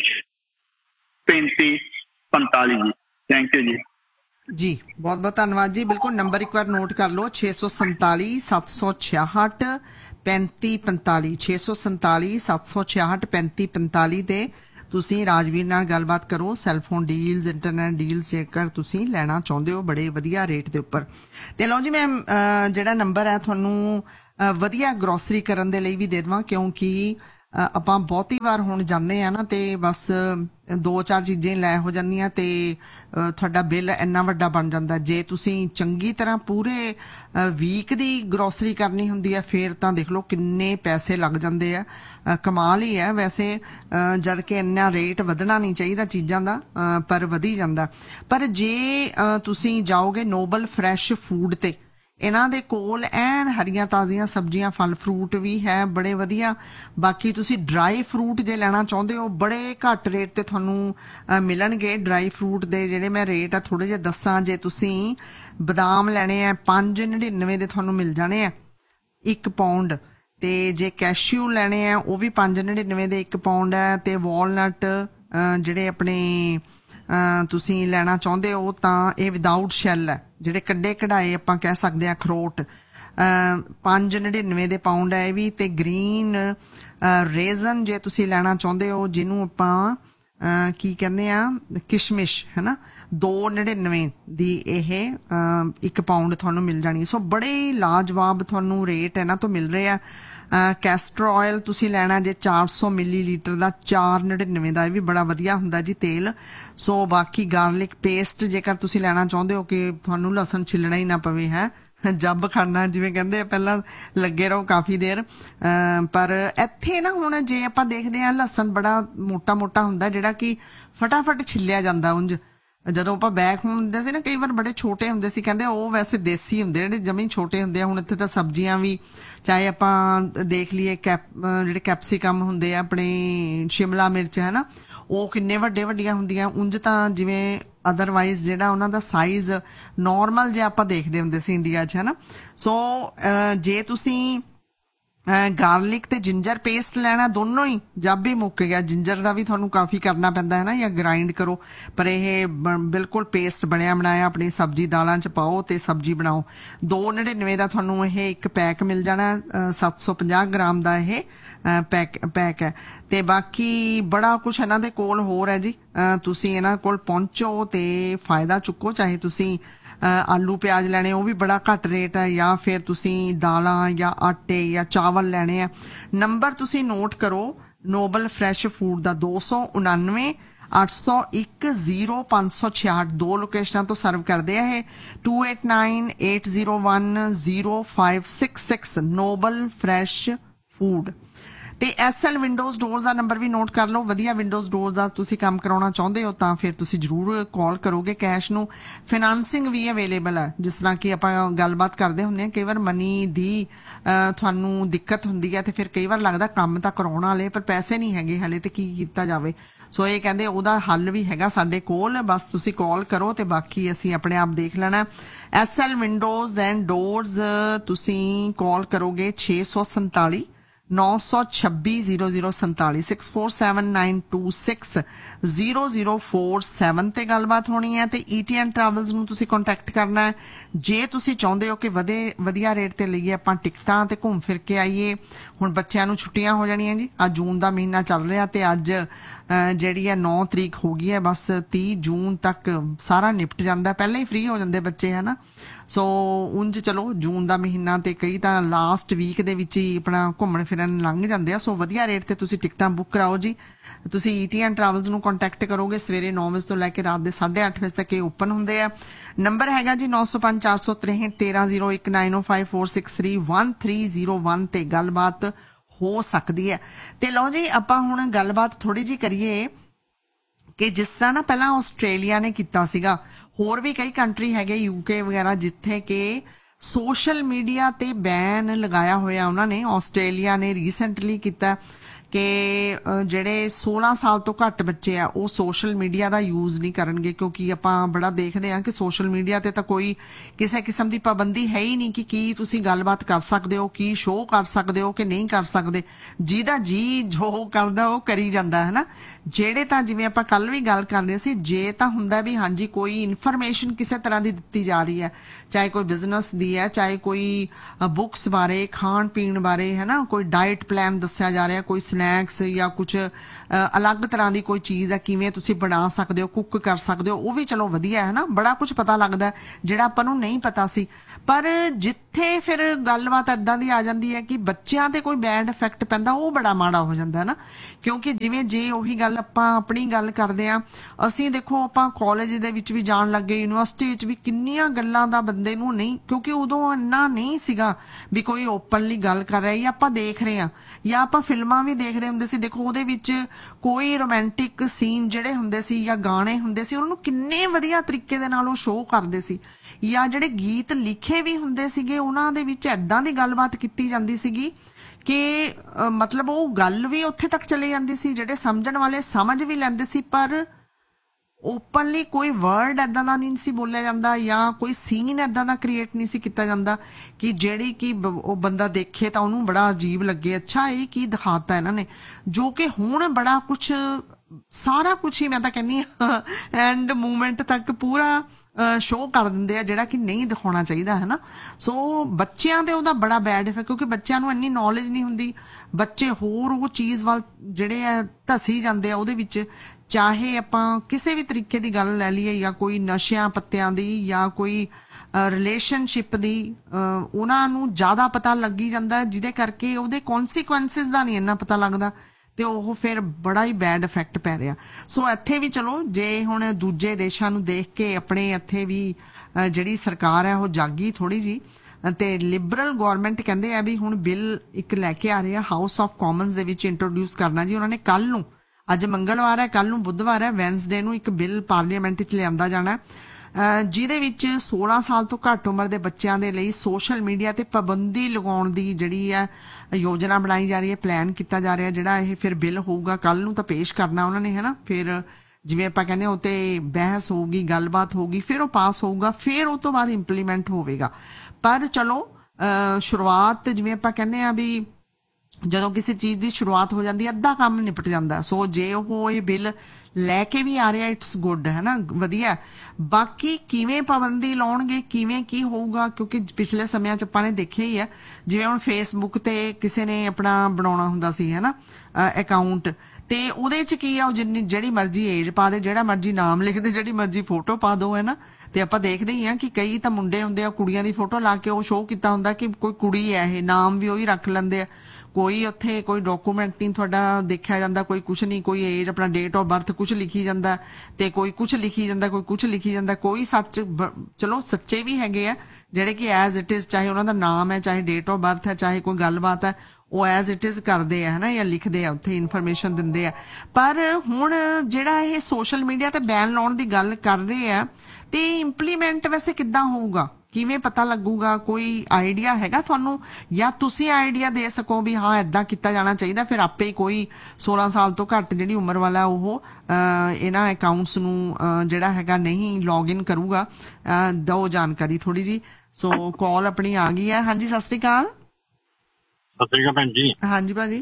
पैंती पंताली जी। थैंक यू जी। जी बहुत बहुत धन्यवाद जी। बिल्कुल नंबर एक बार नोट कर लो छे सौ संताली सत्त सौ छियाहठ पैंती पंताली छे सौ संताली सत्त सौ छियाहठ पैंती पंताली ते ਤੁਸੀਂ ਰਾਜਵੀਰ ਨਾਲ ਗੱਲਬਾਤ ਕਰੋ। ਸੈੱਲਫੋਨ ਡੀਲਸ ਇੰਟਰਨੈਟ ਡੀਲਸ ਜੇਕਰ ਤੁਸੀਂ ਲੈਣਾ ਚਾਹੁੰਦੇ ਹੋ ਬੜੇ ਵਧੀਆ ਰੇਟ ਦੇ ਉੱਪਰ। ਤੇ ਲਓ ਜੀ ਮੈਂ ਜਿਹੜਾ ਨੰਬਰ ਹੈ ਤੁਹਾਨੂੰ ਵਧੀਆ ਗਰੋਸਰੀ ਕਰਨ ਦੇ ਲਈ ਵੀ ਦੇ ਦੇਵਾਂ ਕਿਉਂਕਿ ਆਪਾਂ ਬਹੁਤੀ ਵਾਰ ਹੁਣ ਜਾਂਦੇ ਆ ਨਾ ਤੇ ਬਸ ਦੋ ਚਾਰ ਚੀਜ਼ਾਂ ਲੈ ਹੋ ਜਾਂਦੀਆਂ ਤੇ ਤੁਹਾਡਾ ਬਿੱਲ ਇੰਨਾ ਵੱਡਾ ਬਣ ਜਾਂਦਾ। ਜੇ ਤੁਸੀਂ ਚੰਗੀ ਤਰ੍ਹਾਂ ਪੂਰੇ ਵੀਕ ਦੀ ਗਰੋਸਰੀ ਕਰਨੀ ਹੁੰਦੀ ਹੈ ਫਿਰ ਤਾਂ ਦੇਖ ਲਓ ਕਿੰਨੇ ਪੈਸੇ ਲੱਗ ਜਾਂਦੇ ਆ। ਕਮਾਲ ਹੀ ਹੈ ਵੈਸੇ ਜਦ ਕਿ ਇੰਨਾ ਰੇਟ ਵਧਣਾ ਨਹੀਂ ਚਾਹੀਦਾ ਚੀਜ਼ਾਂ ਦਾ ਪਰ ਵਧੀ ਜਾਂਦਾ। ਪਰ ਜੇ ਤੁਸੀਂ ਜਾਓਗੇ ਨੋਬਲ ਫਰੈਸ਼ ਫੂਡ ਤੇ ਇਹਨਾਂ ਦੇ ਕੋਲ ਐਨ ਹਰੀਆਂ ਤਾਜ਼ੀਆਂ ਸਬਜ਼ੀਆਂ ਫਲ ਫਰੂਟ ਵੀ ਹੈ ਬੜੇ ਵਧੀਆ। ਬਾਕੀ ਤੁਸੀਂ ਡਰਾਈ ਫਰੂਟ ਜੇ ਲੈਣਾ ਚਾਹੁੰਦੇ ਹੋ ਬੜੇ ਘੱਟ ਰੇਟ ਤੇ ਤੁਹਾਨੂੰ ਮਿਲਣਗੇ। ਡਰਾਈ ਫਰੂਟ ਦੇ ਜਿਹੜੇ ਮੈਂ ਰੇਟ ਆ ਥੋੜੇ ਜਿਹੇ ਦੱਸਾਂ। ਜੇ ਤੁਸੀਂ ਬਦਾਮ ਲੈਣੇ ਆ ਪੰਜ ਨੜਿਨਵੇਂ ਦੇ ਤੁਹਾਨੂੰ ਮਿਲ ਜਾਣੇ ਆ ਇੱਕ ਪਾਉਂਡ ਤੇ ਜੇ ਕੈਸ਼ਿਊ ਲੈਣੇ ਆ ਉਹ ਵੀ ਪੰਜ ਨੜਿਨਵੇਂ ਦੇ ਇੱਕ ਪਾਉਂਡ ਹੈ। ਤੇ ਵਾਲਨਟ ਜਿਹੜੇ ਆਪਣੇ ਤੁਸੀਂ ਲੈਣਾ ਚਾਹੁੰਦੇ ਹੋ ਤਾਂ ਇਹ ਵਿਦਾਊਟ ਸ਼ੈਲ ਹੈ ਜਿਹੜੇ ਕੱਢੇ ਕਢਾਏ ਆਪਾਂ ਕਹਿ ਸਕਦੇ ਹਾਂ ਅਖਰੋਟ ਪੰਜ ਨੜਿਨਵੇਂ ਦੇ ਪਾਉਂਡ ਹੈ ਇਹ ਵੀ। ਤੇ ਗ੍ਰੀਨ ਰੇਜ਼ਨ ਜੇ ਤੁਸੀਂ ਲੈਣਾ ਚਾਹੁੰਦੇ ਹੋ ਜਿਹਨੂੰ ਆਪਾਂ ਕੀ ਕਹਿੰਦੇ ਆ ਕਿਸ਼ਮਿਸ਼ ਹੈ ਨਾ ਦੋ ਨੜਿਨਵੇਂ ਦੀ ਇਹ ਇੱਕ ਪਾਉਂਡ ਤੁਹਾਨੂੰ ਮਿਲ ਜਾਣੀ। ਸੋ ਬੜੇ ਲਾਜਵਾਬ ਤੁਹਾਨੂੰ ਰੇਟ ਇਹਨਾਂ ਤੋਂ ਮਿਲ ਰਹੇ ਆ। ਕੈਸਟਰ ਆਇਲ ਤੁਸੀਂ ਲੈਣਾ ਜੇ ਚਾਰ ਸੌ ਮਿਲੀ ਲੀਟਰ ਦਾ ਚਾਰ ਨੜਿਨਵੇਂ ਦਾ ਇਹ ਵੀ ਬੜਾ ਵਧੀਆ ਹੁੰਦਾ ਜੀ ਤੇਲ। ਸੋ ਬਾਕੀ ਗਾਰਲਿਕ ਪੇਸਟ ਜੇਕਰ ਤੁਸੀਂ ਲੈਣਾ ਚਾਹੁੰਦੇ ਹੋ ਕਿ ਤੁਹਾਨੂੰ ਲਸਣ ਛਿੱਲਣਾ ਹੀ ਨਾ ਪਵੇ ਹੈ ਜੱਬ ਖਾਣਾ ਜਿਵੇਂ ਕਹਿੰਦੇ ਆ ਪਹਿਲਾਂ ਲੱਗੇ ਰਹੋ ਕਾਫੀ ਦੇਰ। ਪਰ ਇੱਥੇ ਨਾ ਹੁਣ ਜੇ ਆਪਾਂ ਦੇਖਦੇ ਹਾਂ ਲਸਣ ਬੜਾ ਮੋਟਾ ਮੋਟਾ ਹੁੰਦਾ ਜਿਹੜਾ ਕਿ ਫਟਾਫਟ ਛਿੱਲਿਆ ਜਾਂਦਾ। ਉਂਝ ਜਦੋਂ ਆਪਾਂ ਬੈਕ ਹੁੰਦੇ ਸੀ ਨਾ ਕਈ ਵਾਰ ਬੜੇ ਛੋਟੇ ਹੁੰਦੇ ਸੀ ਕਹਿੰਦੇ ਉਹ ਵੈਸੇ ਦੇਸੀ ਹੁੰਦੇ ਜਿਹੜੇ ਜਮੀ ਛੋਟੇ ਹੁੰਦੇ ਆ। ਹੁਣ ਇੱਥੇ ਤਾਂ ਸਬਜ਼ੀਆਂ ਵੀ ਚਾਹੇ ਆਪਾਂ ਦੇਖ ਲਈਏ ਕੈਪ ਜਿਹੜੇ ਕੈਪਸੀਕਮ ਹੁੰਦੇ ਆ ਆਪਣੇ ਸ਼ਿਮਲਾ ਮਿਰਚ ਹੈ ਨਾ ਉਹ ਕਿੰਨੇ ਵੱਡੇ ਵੱਡੀਆਂ ਹੁੰਦੀਆਂ। ਉਂਝ ਤਾਂ ਜਿਵੇਂ ਅਦਰਵਾਈਜ਼ ਜਿਹੜਾ ਉਹਨਾਂ ਦਾ ਸਾਈਜ਼ ਨੋਰਮਲ ਜੇ ਆਪਾਂ ਦੇਖਦੇ ਹੁੰਦੇ ਸੀ ਇੰਡੀਆ 'ਚ ਹੈ ਨਾ। ਸੋ ਜੇ ਤੁਸੀਂ ਗਾਰਲਿਕ ਤੇ ਜਿੰਜਰ ਪੇਸਟ ਲੈਣਾ ਦੋਨੋਂ ਹੀ ਜਦ ਵੀ ਮੁੱਕ ਗਿਆ। ਜਿੰਜਰ ਦਾ ਵੀ ਤੁਹਾਨੂੰ ਕਾਫੀ ਕਰਨਾ ਪੈਂਦਾ ਹੈ ਨਾ ਜਾਂ ਗ੍ਰਾਈਂਡ ਕਰੋ ਪਰ ਇਹ ਬਿਲਕੁਲ ਪੇਸਟ ਬਣਿਆ ਬਣਾਇਆ ਆਪਣੀ ਸਬਜ਼ੀ ਦਾਲਾਂ 'ਚ ਪਾਓ ਤੇ ਸਬਜ਼ੀ ਬਣਾਓ। ਦੋ ਨੜਿਨਵੇਂ ਦਾ ਤੁਹਾਨੂੰ ਇਹ ਇੱਕ ਪੈਕ ਮਿਲ ਜਾਣਾ ਸੱਤ ਸੌ ਪੰਜਾਹ ਗ੍ਰਾਮ ਦਾ ਇਹ ਪੈਕ ਪੈਕ ਹੈ। ਤੇ ਬਾਕੀ ਬੜਾ ਕੁਛ ਇਹਨਾਂ ਦੇ ਕੋਲ ਹੋਰ ਹੈ ਜੀ। ਤੁਸੀਂ ਇਹਨਾਂ ਕੋਲ ਪਹੁੰਚੋ ਤੇ ਫਾਇਦਾ ਚੁੱਕੋ। ਚਾਹੇ ਤੁਸੀਂ ਆਲੂ ਪਿਆਜ਼ ਲੈਣੇ ਉਹ ਵੀ ਬੜਾ ਘੱਟ ਰੇਟ ਹੈ ਜਾਂ ਫਿਰ ਤੁਸੀਂ ਦਾਲਾਂ ਜਾਂ ਆਟੇ ਜਾਂ ਚਾਵਲ ਲੈਣੇ ਆ। ਨੰਬਰ ਤੁਸੀਂ ਨੋਟ ਕਰੋ ਨੋਬਲ ਫਰੈਸ਼ ਫੂਡ ਦਾ ਦੋ ਸੌ ਉਣਾਨਵੇਂ ਅੱਠ ਸੌ ਇੱਕ ਜ਼ੀਰੋ ਪੰਜ ਸੌ ਛਿਆਹਠ ਦੋ ਲੋਕੇਸ਼ਨਾਂ ਤੋਂ ਸਰਵ ਕਰਦੇ ਆ ਇਹ to eight nine eight zero one zero five six six Nobel fresh food. ਤੇ ਐਸ ਐਲ ਵਿੰਡੋਜ਼ ਡੋਰਸ ਦਾ ਨੰਬਰ ਵੀ ਨੋਟ ਕਰ ਲਓ। ਵਧੀਆ ਵਿੰਡੋਜ਼ ਡੋਰ ਦਾ ਤੁਸੀਂ ਕੰਮ ਕਰਾਉਣਾ ਚਾਹੁੰਦੇ ਹੋ ਤਾਂ ਫਿਰ ਤੁਸੀਂ ਜ਼ਰੂਰ ਕਾਲ ਕਰੋਗੇ। ਕੈਸ਼ ਨੂੰ ਫਿਨਾਂਸਿੰਗ ਵੀ ਅਵੇਲੇਬਲ ਹੈ ਜਿਸ ਤਰ੍ਹਾਂ ਕਿ ਆਪਾਂ ਗੱਲਬਾਤ ਕਰਦੇ ਹੁੰਦੇ ਹਾਂ। ਕਈ ਵਾਰ ਮਨੀ ਦੀ ਤੁਹਾਨੂੰ ਦਿੱਕਤ ਹੁੰਦੀ ਹੈ ਤੇ ਫਿਰ ਕਈ ਵਾਰ ਲੱਗਦਾ ਕੰਮ ਤਾਂ ਕਰਾਉਣ ਵਾਲੇ ਪਰ ਪੈਸੇ ਨਹੀਂ ਹੈਗੇ ਹਲੇ ਤੇ ਕੀ ਕੀਤਾ ਜਾਵੇ। ਸੋ ਇਹ ਕਹਿੰਦੇ ਉਹਦਾ ਹੱਲ ਵੀ ਹੈਗਾ ਸਾਡੇ ਕੋਲ ਬਸ ਤੁਸੀਂ ਕਾਲ ਕਰੋ ਤੇ ਬਾਕੀ ਅਸੀਂ ਆਪਣੇ ਆਪ ਦੇਖ ਲੈਣਾ। S L windows and doors ਤੁਸੀਂ ਕਾਲ ਕਰੋਗੇ ਛੇ ਸੌ ਸੰਤਾਲੀ ਨੌ ਸੌ ਛੱਬੀ ਜ਼ੀਰੋ ਜ਼ੀਰੋ ਸੰਤਾਲੀ six four seven nine two six zero zero four seven ਤੇ ਗੱਲਬਾਤ ਹੋਣੀ ਹੈ। ਤੇ ਈ ਟੀ ਐਨ ਟਰੈਵਲਸ ਨੂੰ ਤੁਸੀਂ ਕੰਟੈਕਟ ਕਰਨਾ ਹੈ ਜੇ ਤੁਸੀਂ ਚਾਹੁੰਦੇ ਹੋ ਕਿ ਵਧੇ ਵਧੀਆ ਰੇਟ ਤੇ ਲਈਏ ਆਪਾਂ ਟਿਕਟਾਂ ਤੇ ਘੁੰਮ ਫਿਰ ਕੇ ਆਈਏ। ਹੁਣ ਬੱਚਿਆਂ ਨੂੰ ਛੁੱਟੀਆਂ ਹੋ ਜਾਣੀਆਂ ਜੀ। ਅੱਜ ਜੂਨ ਦਾ ਮਹੀਨਾ ਚੱਲ ਰਿਹਾ ਤੇ ਅੱਜ ਜਿਹੜੀ ਹੈ ਨੌ ਤਰੀਕ ਹੋ ਗਈ ਹੈ। ਬਸ ਤੀਹ ਜੂਨ ਤੱਕ ਸਾਰਾ ਨਿਪਟ ਜਾਂਦਾ ਪਹਿਲਾਂ ਹੀ ਫ੍ਰੀ ਹੋ ਜਾਂਦੇ ਬੱਚੇ ਹੈ ਨਾ। ਸੋ ਉਂਝ ਚਲੋ ਜੂਨ ਦਾ ਮਹੀਨਾ ਤੇ ਕਈ ਤਾਂ ਲਾਸਟ ਵੀਕ ਦੇ ਵਿੱਚ ਹੀ ਆਪਣਾ ਘੁੰਮਣ ਫਿਰਨ ਲੰਘ ਜਾਂਦੇ ਆ। ਸੋ ਵਧੀਆ ਰੇਟ ਤੇ ਤੁਸੀਂ ਟਿਕਟਾਂ ਬੁੱਕ ਕਰਾਓ ਜੀ। ਤੁਸੀਂ ਈ ਟੀ ਐਨ ਟਰੈਵਲਸ ਨੂੰ ਕੰਟੈਕਟ ਕਰੋਗੇ ਸਵੇਰੇ ਨੌ ਵਜੇ ਤੋਂ ਲੈ ਕੇ ਰਾਤ ਦੇ ਸਾਢੇ ਅੱਠ ਵਜੇ ਤੱਕ ਇਹ ਓਪਨ ਹੁੰਦੇ ਆ। ਨੰਬਰ ਹੈਗਾ ਜੀ ਨੌ ਸੌ ਪੰਜ ਚਾਰ ਸੌ ਤਰੇਹਠ ਤੇਰਾਂ ਜ਼ੀਰੋ ਇੱਕ ਨਾਈਨ ਓ five four six three one three zero one ਤੇ ਗੱਲਬਾਤ ਹੋ ਸਕਦੀ ਹੈ। ਤੇ ਲਓ ਜੀ ਆਪਾਂ ਹੁਣ ਗੱਲਬਾਤ ਥੋੜੀ ਜੀ ਕਰੀਏ ਕਿ ਜਿਸ ਤਰ੍ਹਾਂ ਨਾ ਪਹਿਲਾਂ ਆਸਟ੍ਰੇਲੀਆ ਨੇ ਕੀਤਾ ਸੀਗਾ, ਹੋਰ ਵੀ ਕਈ ਕੰਟਰੀ ਹੈਗੇ ਯੂਕੇ ਵਗੈਰਾ ਜਿੱਥੇ ਕਿ ਸੋਸ਼ਲ ਮੀਡੀਆ ਤੇ ਬੈਨ ਲਗਾਇਆ ਹੋਇਆ ਉਹਨਾਂ ਨੇ। ਆਸਟ੍ਰੇਲੀਆ ਨੇ ਰੀਸੈਂਟਲੀ ਕੀਤਾ ਕਿ ਜਿਹੜੇ ਸੋਲਾਂ ਸਾਲ ਤੋਂ ਘੱਟ ਬੱਚੇ ਆ ਉਹ ਸੋਸ਼ਲ ਮੀਡੀਆ ਦਾ ਯੂਜ਼ ਨਹੀਂ ਕਰਨਗੇ, ਕਿਉਂਕਿ ਆਪਾਂ ਬੜਾ ਦੇਖਦੇ ਹਾਂ ਕਿ ਸੋਸ਼ਲ ਮੀਡੀਆ ਤੇ ਤਾਂ ਕੋਈ ਕਿਸੇ ਕਿਸਮ ਦੀ ਪਾਬੰਦੀ ਹੈ ਹੀ ਨਹੀਂ ਕਿ ਕੀ ਤੁਸੀਂ ਗੱਲਬਾਤ ਕਰ ਸਕਦੇ ਹੋ, ਕੀ ਸ਼ੋਅ ਕਰ ਸਕਦੇ ਹੋ ਕਿ ਨਹੀਂ ਕਰ ਸਕਦੇ। ਜਿਹਦਾ ਜੀ ਜੋ ਕਰਦਾ ਉਹ ਕਰੀ ਜਾਂਦਾ ਹੈ ਨਾ। ਜਿਹੜੇ ਤਾਂ ਜਿਵੇਂ ਆਪਾਂ ਕੱਲ ਵੀ ਗੱਲ ਕਰ ਰਹੇ ਸੀ, ਜੇ ਤਾਂ ਹੁੰਦਾ ਵੀ ਹਾਂਜੀ ਕੋਈ ਇਨਫੋਰਮੇਸ਼ਨ ਕਿਸੇ ਤਰ੍ਹਾਂ ਦੀ ਦਿੱਤੀ ਜਾ ਰਹੀ ਹੈ, ਚਾਹੇ ਕੋਈ ਬਿਜ਼ਨਸ ਦੀ ਹੈ, ਚਾਹੇ ਕੋਈ ਬੁੱਕਸ ਬਾਰੇ, ਖਾਣ ਪੀਣ ਬਾਰੇ ਹੈ ਨਾ, ਕੋਈ ਡਾਈਟ ਪਲਾਨ ਦੱਸਿਆ ਜਾ ਰਿਹਾ, ਕੋਈ ਸਨੈਕਸ ਜਾਂ ਕੁਝ ਅਲੱਗ ਤਰ੍ਹਾਂ ਦੀ ਕੋਈ ਚੀਜ਼ ਹੈ ਕਿਵੇਂ ਤੁਸੀਂ ਬਣਾ ਸਕਦੇ ਹੋ, ਕੁੱਕ ਕਰ ਸਕਦੇ ਹੋ, ਉਹ ਵੀ ਚਲੋ ਵਧੀਆ ਹੈ ਨਾ, ਬੜਾ ਕੁਝ ਪਤਾ ਲੱਗਦਾ ਜਿਹੜਾ ਆਪਾਂ ਨੂੰ ਨਹੀਂ ਪਤਾ ਸੀ। ਪਰ ਜਿੱਥੇ ਫਿਰ ਗੱਲਬਾਤ ਏਦਾਂ ਦੀ ਆ ਜਾਂਦੀ ਹੈ ਕਿ ਬੱਚਿਆਂ ਤੇ ਕੋਈ ਬੈਡ ਇਫੈਕਟ ਪੈਂਦਾ, ਉਹ ਬੜਾ ਮਾੜਾ ਹੋ ਜਾਂਦਾ ਹੈ ਨਾ। ਕਿਉਂਕਿ ਜਿਵੇਂ ਜੇ ਉਹੀ ਗੱਲ ਆਪਾਂ ਆਪਣੀ ਗੱਲ ਕਰਦੇ ਹਾਂ, ਅਸੀਂ ਦੇਖੋ ਆਪਾਂ ਕਾਲਜ ਦੇ ਵਿੱਚ ਵੀ ਜਾਣ ਲੱਗੇ, ਯੂਨੀਵਰਸਿਟੀ ਵਿੱਚ ਵੀ ਕਿੰਨੀਆਂ ਗੱਲਾਂ ਦਾ ਬੰਦੇ ਨੂੰ ਨਹੀਂ, ਕਿਉਂਕਿ ਉਦੋਂ ਇੰਨਾ ਨਹੀਂ ਸੀਗਾ ਵੀ ਕੋਈ ਓਪਨਲੀ ਗੱਲ ਕਰ ਰਿਹਾ, ਜਾਂ ਆਪਾਂ ਦੇਖ ਰਹੇ ਹਾਂ ਜਾਂ ਆਪਾਂ ਫਿਲਮਾਂ ਵੀ ਦੇਖਦੇ ਹੁੰਦੇ ਸੀ। ਦੇਖੋ ਉਹਦੇ ਵਿੱਚ ਕੋਈ ਰੋਮਾਂਟਿਕ ਸੀਨ ਜਿਹੜੇ ਹੁੰਦੇ ਸੀ ਜਾਂ ਗਾਣੇ ਹੁੰਦੇ ਸੀ, ਉਹਨਾਂ ਨੂੰ ਕਿੰਨੇ ਵਧੀਆ ਤਰੀਕੇ ਦੇ ਨਾਲ ਉਹ ਸ਼ੋਅ ਕਰਦੇ ਸੀ। ਜਾਂ ਜਿਹੜੇ ਗੀਤ ਲਿਖੇ ਵੀ ਹੁੰਦੇ ਸੀਗੇ ਉਹਨਾਂ ਦੇ ਵਿੱਚ ਏਦਾਂ ਦੀ ਗੱਲਬਾਤ ਕੀਤੀ ਜਾਂਦੀ ਸੀਗੀ ਕਿ ਮਤਲਬ ਉਹ ਗੱਲ ਵੀ ਉੱਥੇ ਤੱਕ ਚਲੇ ਜਾਂਦੀ ਸੀ, ਜਿਹੜੇ ਸਮਝਣ ਵਾਲੇ ਸਮਝ ਵੀ ਲੈਂਦੇ ਸੀ, ਪਰ ਓਪਨਲੀ ਕੋਈ ਵਰਡ ਏਦਾਂ ਦਾ ਨਹੀਂ ਸੀ ਬੋਲਿਆ ਜਾਂਦਾ ਜਾਂ ਕੋਈ ਸੀਨ ਏਦਾਂ ਦਾ ਕ੍ਰੀਏਟ ਨਹੀਂ ਸੀ ਕੀਤਾ ਜਾਂਦਾ ਕਿ ਜਿਹੜੀ ਕਿ ਉਹ ਬੰਦਾ ਦੇਖੇ ਤਾਂ ਉਹਨੂੰ ਬੜਾ ਅਜੀਬ ਲੱਗੇ, ਅੱਛਾ ਇਹ ਕੀ ਦਿਖਾਤਾ ਇਹਨਾਂ ਨੇ। ਜੋ ਕਿ ਹੁਣ ਬੜਾ ਕੁਛ, ਸਾਰਾ ਕੁਛ ਹੀ ਮੈਂ ਤਾਂ ਕਹਿੰਦੀ ਹਾਂ ਐਂਡ ਮੂਵਮੈਂਟ ਤੱਕ ਪੂਰਾ ਸ਼ੋਅ ਕਰ ਦਿੰਦੇ ਆ, ਜਿਹੜਾ ਕਿ ਨਹੀਂ ਦਿਖਾਉਣਾ ਚਾਹੀਦਾ ਹੈ ਨਾ। ਸੋ ਬੱਚਿਆਂ ਤੇ ਉਹਦਾ ਬੜਾ ਬੈਡ ਇਫੈਕਟ, ਕਿਉਂਕਿ ਬੱਚਿਆਂ ਨੂੰ ਇੰਨੀ ਨੌਲੇਜ ਨਹੀਂ ਹੁੰਦੀ, ਬੱਚੇ ਹੋਰ ਉਹ ਚੀਜ਼ ਵੱਲ ਜਿਹੜੇ ਆ ਧਸੀ ਜਾਂਦੇ ਆ ਉਹਦੇ ਵਿੱਚ। ਚਾਹੇ ਆਪਾਂ ਕਿਸੇ ਵੀ ਤਰੀਕੇ ਦੀ ਗੱਲ ਲੈ ਲਈਏ, ਜਾਂ ਕੋਈ ਨਸ਼ਿਆਂ ਪੱਤਿਆਂ ਦੀ ਜਾਂ ਕੋਈ ਰਿਲੇਸ਼ਨਸ਼ਿਪ ਦੀ, ਉਹਨਾਂ ਨੂੰ ਜ਼ਿਆਦਾ ਪਤਾ ਲੱਗੀ ਜਾਂਦਾ, ਜਿਹਦੇ ਕਰਕੇ ਉਹਦੇ ਕੌਨਸੀਕੁਐਂਸਿਸ ਦਾ ਨਹੀਂ ਇੰਨਾ ਪਤਾ ਲੱਗਦਾ ਤੇ ਉਹ ਫਿਰ ਬੜਾ ਹੀ ਬੈਡ ਇਫੈਕਟ ਪੈ ਰਿਹਾ। ਸੋ ਇੱਥੇ ਵੀ ਚਲੋ ਜੇ ਹੁਣ ਦੂਜੇ ਦੇਸ਼ਾਂ ਨੂੰ ਦੇਖ ਕੇ ਆਪਣੇ ਇੱਥੇ ਵੀ ਜਿਹੜੀ ਸਰਕਾਰ ਹੈ ਉਹ ਜਾਗੀ ਥੋੜੀ ਜੀ, ਤੇ ਲਿਬਰਲ ਗਵਰਨਮੈਂਟ ਕਹਿੰਦੇ ਆ ਵੀ ਹੁਣ ਬਿੱਲ ਇੱਕ ਲੈ ਕੇ ਆ ਰਹੇ ਆ ਹਾਊਸ ਆਫ ਕਾਮਨਸ ਦੇ ਵਿੱਚ ਇੰਟਰੋਡਿਊਸ ਕਰਨਾ ਜੀ। ਉਹਨਾਂ ਨੇ ਕੱਲ ਨੂੰ, ਅੱਜ ਮੰਗਲਵਾਰ ਹੈ, ਕੱਲ ਨੂੰ ਬੁੱਧਵਾਰ ਹੈ, ਵੈਨਸਡੇ ਨੂੰ ਇੱਕ ਬਿੱਲ ਪਾਰਲੀਮੈਂਟ ਵਿੱਚ ਲਿਆਂਦਾ ਜਾਣਾ, ਜਿਹਦੇ ਵਿੱਚ ਸੋਲਾਂ ਸਾਲ ਤੋਂ ਘੱਟ ਉਮਰ ਦੇ ਬੱਚਿਆਂ ਦੇ ਲਈ ਸੋਸ਼ਲ ਮੀਡੀਆ ਤੇ ਪਾਬੰਦੀ ਲਗਾਉਣ ਦੀ ਜਿਹੜੀ ਹੈ ਯੋਜਨਾ ਬਣਾਈ ਜਾ ਰਹੀ ਹੈ, ਪਲਾਨ ਕੀਤਾ ਜਾ ਰਿਹਾ। ਜਿਹੜਾ ਇਹ ਫਿਰ ਬਿੱਲ ਹੋਊਗਾ ਕੱਲ ਨੂੰ ਤਾਂ ਪੇਸ਼ ਕਰਨਾ ਉਹਨਾਂ ਨੇ, ਹੈ ਨਾ। ਫਿਰ ਜਿਵੇਂ ਆਪਾਂ ਕਹਿੰਦੇ ਉਹ ਤੇ ਬਹਿਸ ਹੋਊਗੀ, ਗੱਲਬਾਤ ਹੋਊਗੀ, ਫਿਰ ਉਹ ਪਾਸ ਹੋਊਗਾ, ਫਿਰ ਉਹ ਤੋਂ ਬਾਅਦ ਇੰਪਲੀਮੈਂਟ ਹੋਵੇਗਾ। ਪਰ ਚਲੋ ਸ਼ੁਰੂਆਤ, ਜਿਵੇਂ ਆਪਾਂ ਕਹਿੰਦੇ ਆ ਵੀ ਜਦੋਂ ਕਿਸੇ ਚੀਜ਼ ਦੀ ਸ਼ੁਰੂਆਤ ਹੋ ਜਾਂਦੀ ਹੈ ਅੱਧਾ ਕੰਮ ਨਿਪਟ ਜਾਂਦਾ। ਸੋ ਜੇ ਉਹ ਇਹ ਬਿੱਲ ਲੈ ਕੇ ਵੀ ਆ ਰਿਹਾ, ਇਟਸ ਗੁੱਡ, ਹੈ ਨਾ, ਵਧੀਆ। ਬਾਕੀ ਕਿਵੇਂ ਪਾਬੰਦੀ ਲਾਉਣਗੇ, ਕਿਵੇਂ ਕੀ ਹੋਊਗਾ, ਕਿਉਂਕਿ ਪਿਛਲੇ ਸਮਿਆਂ 'ਚ ਆਪਾਂ ਨੇ ਦੇਖਿਆ ਹੀ ਹੈ, ਜਿਵੇਂ ਹੁਣ ਫੇਸਬੁੱਕ ਤੇ ਕਿਸੇ ਨੇ ਆਪਣਾ ਬਣਾਉਣਾ ਹੁੰਦਾ ਸੀ, ਹੈ ਨਾ, ਅਕਾਊਂਟ, ਤੇ ਉਹਦੇ 'ਚ ਕੀ ਆ, ਉਹ ਜਿੰਨੀ ਜਿਹੜੀ ਮਰਜ਼ੀ ਏਜ ਪਾ ਦੇ, ਜਿਹੜਾ ਮਰਜ਼ੀ ਨਾਮ ਲਿਖ ਦੇ, ਜਿਹੜੀ ਮਰਜ਼ੀ ਫੋਟੋ ਪਾ ਦੋ, ਹੈ ਨਾ। ਤੇ ਆਪਾਂ ਦੇਖਦੇ ਹੀ ਆ ਕਿ ਕਈ ਤਾਂ ਮੁੰਡੇ ਹੁੰਦੇ ਆ ਕੁੜੀਆਂ ਦੀ ਫੋਟੋ ਲਾ ਕੇ ਉਹ ਸ਼ੋਅ ਕੀਤਾ ਹੁੰਦਾ ਕਿ ਕੋਈ ਕੁੜੀ ਹੈ, ਇਹ ਨਾਮ ਵੀ ਉਹੀ ਰੱਖ ਲੈਂਦੇ ਆ। ਕੋਈ ਉੱਥੇ ਕੋਈ ਡਾਕੂਮੈਂਟ ਨਹੀਂ ਤੁਹਾਡਾ ਦੇਖਿਆ ਜਾਂਦਾ, ਕੋਈ ਕੁਛ ਨਹੀਂ, ਕੋਈ ਏਜ, ਆਪਣਾ ਡੇਟ ਆਫ ਬਰਥ ਕੁਛ ਲਿਖੀ ਜਾਂਦਾ, ਤੇ ਕੋਈ ਕੁਛ ਲਿਖੀ ਜਾਂਦਾ, ਕੋਈ ਕੁਛ ਲਿਖੀ ਜਾਂਦਾ। ਕੋਈ ਸੱਚ, ਚਲੋ ਸੱਚੇ ਵੀ ਹੈਗੇ ਆ ਜਿਹੜੇ ਕਿ ਐਜ਼ ਇਟ ਇਜ਼, ਚਾਹੇ ਉਹਨਾਂ ਦਾ ਨਾਮ ਹੈ, ਚਾਹੇ ਡੇਟ ਆਫ ਬਰਥ ਹੈ, ਚਾਹੇ ਕੋਈ ਗੱਲਬਾਤ ਹੈ, ਉਹ ਐਜ਼ ਇਟ ਇਜ਼ ਕਰਦੇ ਆ, ਹੈ ਨਾ, ਜਾਂ ਲਿਖਦੇ ਆ ਉੱਥੇ, ਇਨਫੋਰਮੇਸ਼ਨ ਦਿੰਦੇ ਆ। ਪਰ ਹੁਣ ਜਿਹੜਾ ਇਹ ਸੋਸ਼ਲ ਮੀਡੀਆ ਤੇ ਬੈਨ ਲਾਉਣ ਦੀ ਗੱਲ ਕਰ ਰਹੇ ਆ, ਤੇ ਇੰਪਲੀਮੈਂਟ ਵੈਸੇ ਕਿੱਦਾਂ ਹੋਊਗਾ, ਕਿਵੇਂ ਪਤਾ ਲੱਗੂਗਾ, ਕੋਈ ਆਈਡੀਆ ਹੈਗਾ ਤੁਹਾਨੂੰ, ਜਾਂ ਤੁਸੀਂ ਆਈਡੀਆ ਦੇ ਸਕੋ ਵੀ ਹਾਂ ਏਦਾਂ ਕੀਤਾ ਜਾਣਾ ਚਾਹੀਦਾ, ਫਿਰ ਆਪੇ ਹੀ ਕੋਈ ਸੋਲਾਂ ਸਾਲ ਤੋਂ ਘੱਟ ਜਿਹੜੀ ਉਮਰ ਵਾਲਾ ਉਹ ਇਹਨਾਂ ਅਕਾਊਂਟਸ ਨੂੰ ਜਿਹੜਾ ਹੈਗਾ ਨਹੀਂ ਲੌਗਇਨ ਕਰੂਗਾ। ਦੋ ਜਾਣਕਾਰੀ ਥੋੜੀ ਜੀ। ਸੋ ਕਾਲ ਆਪਣੀ ਆ ਗਈ ਹੈ। ਹਾਂਜੀ, ਸਤਿ ਸ੍ਰੀ ਅਕਾਲ। ਸਤਿ ਸ੍ਰੀ ਅਕਾਲ ਭੈਣ ਜੀ। ਹਾਂਜੀ ਭਾਜੀ।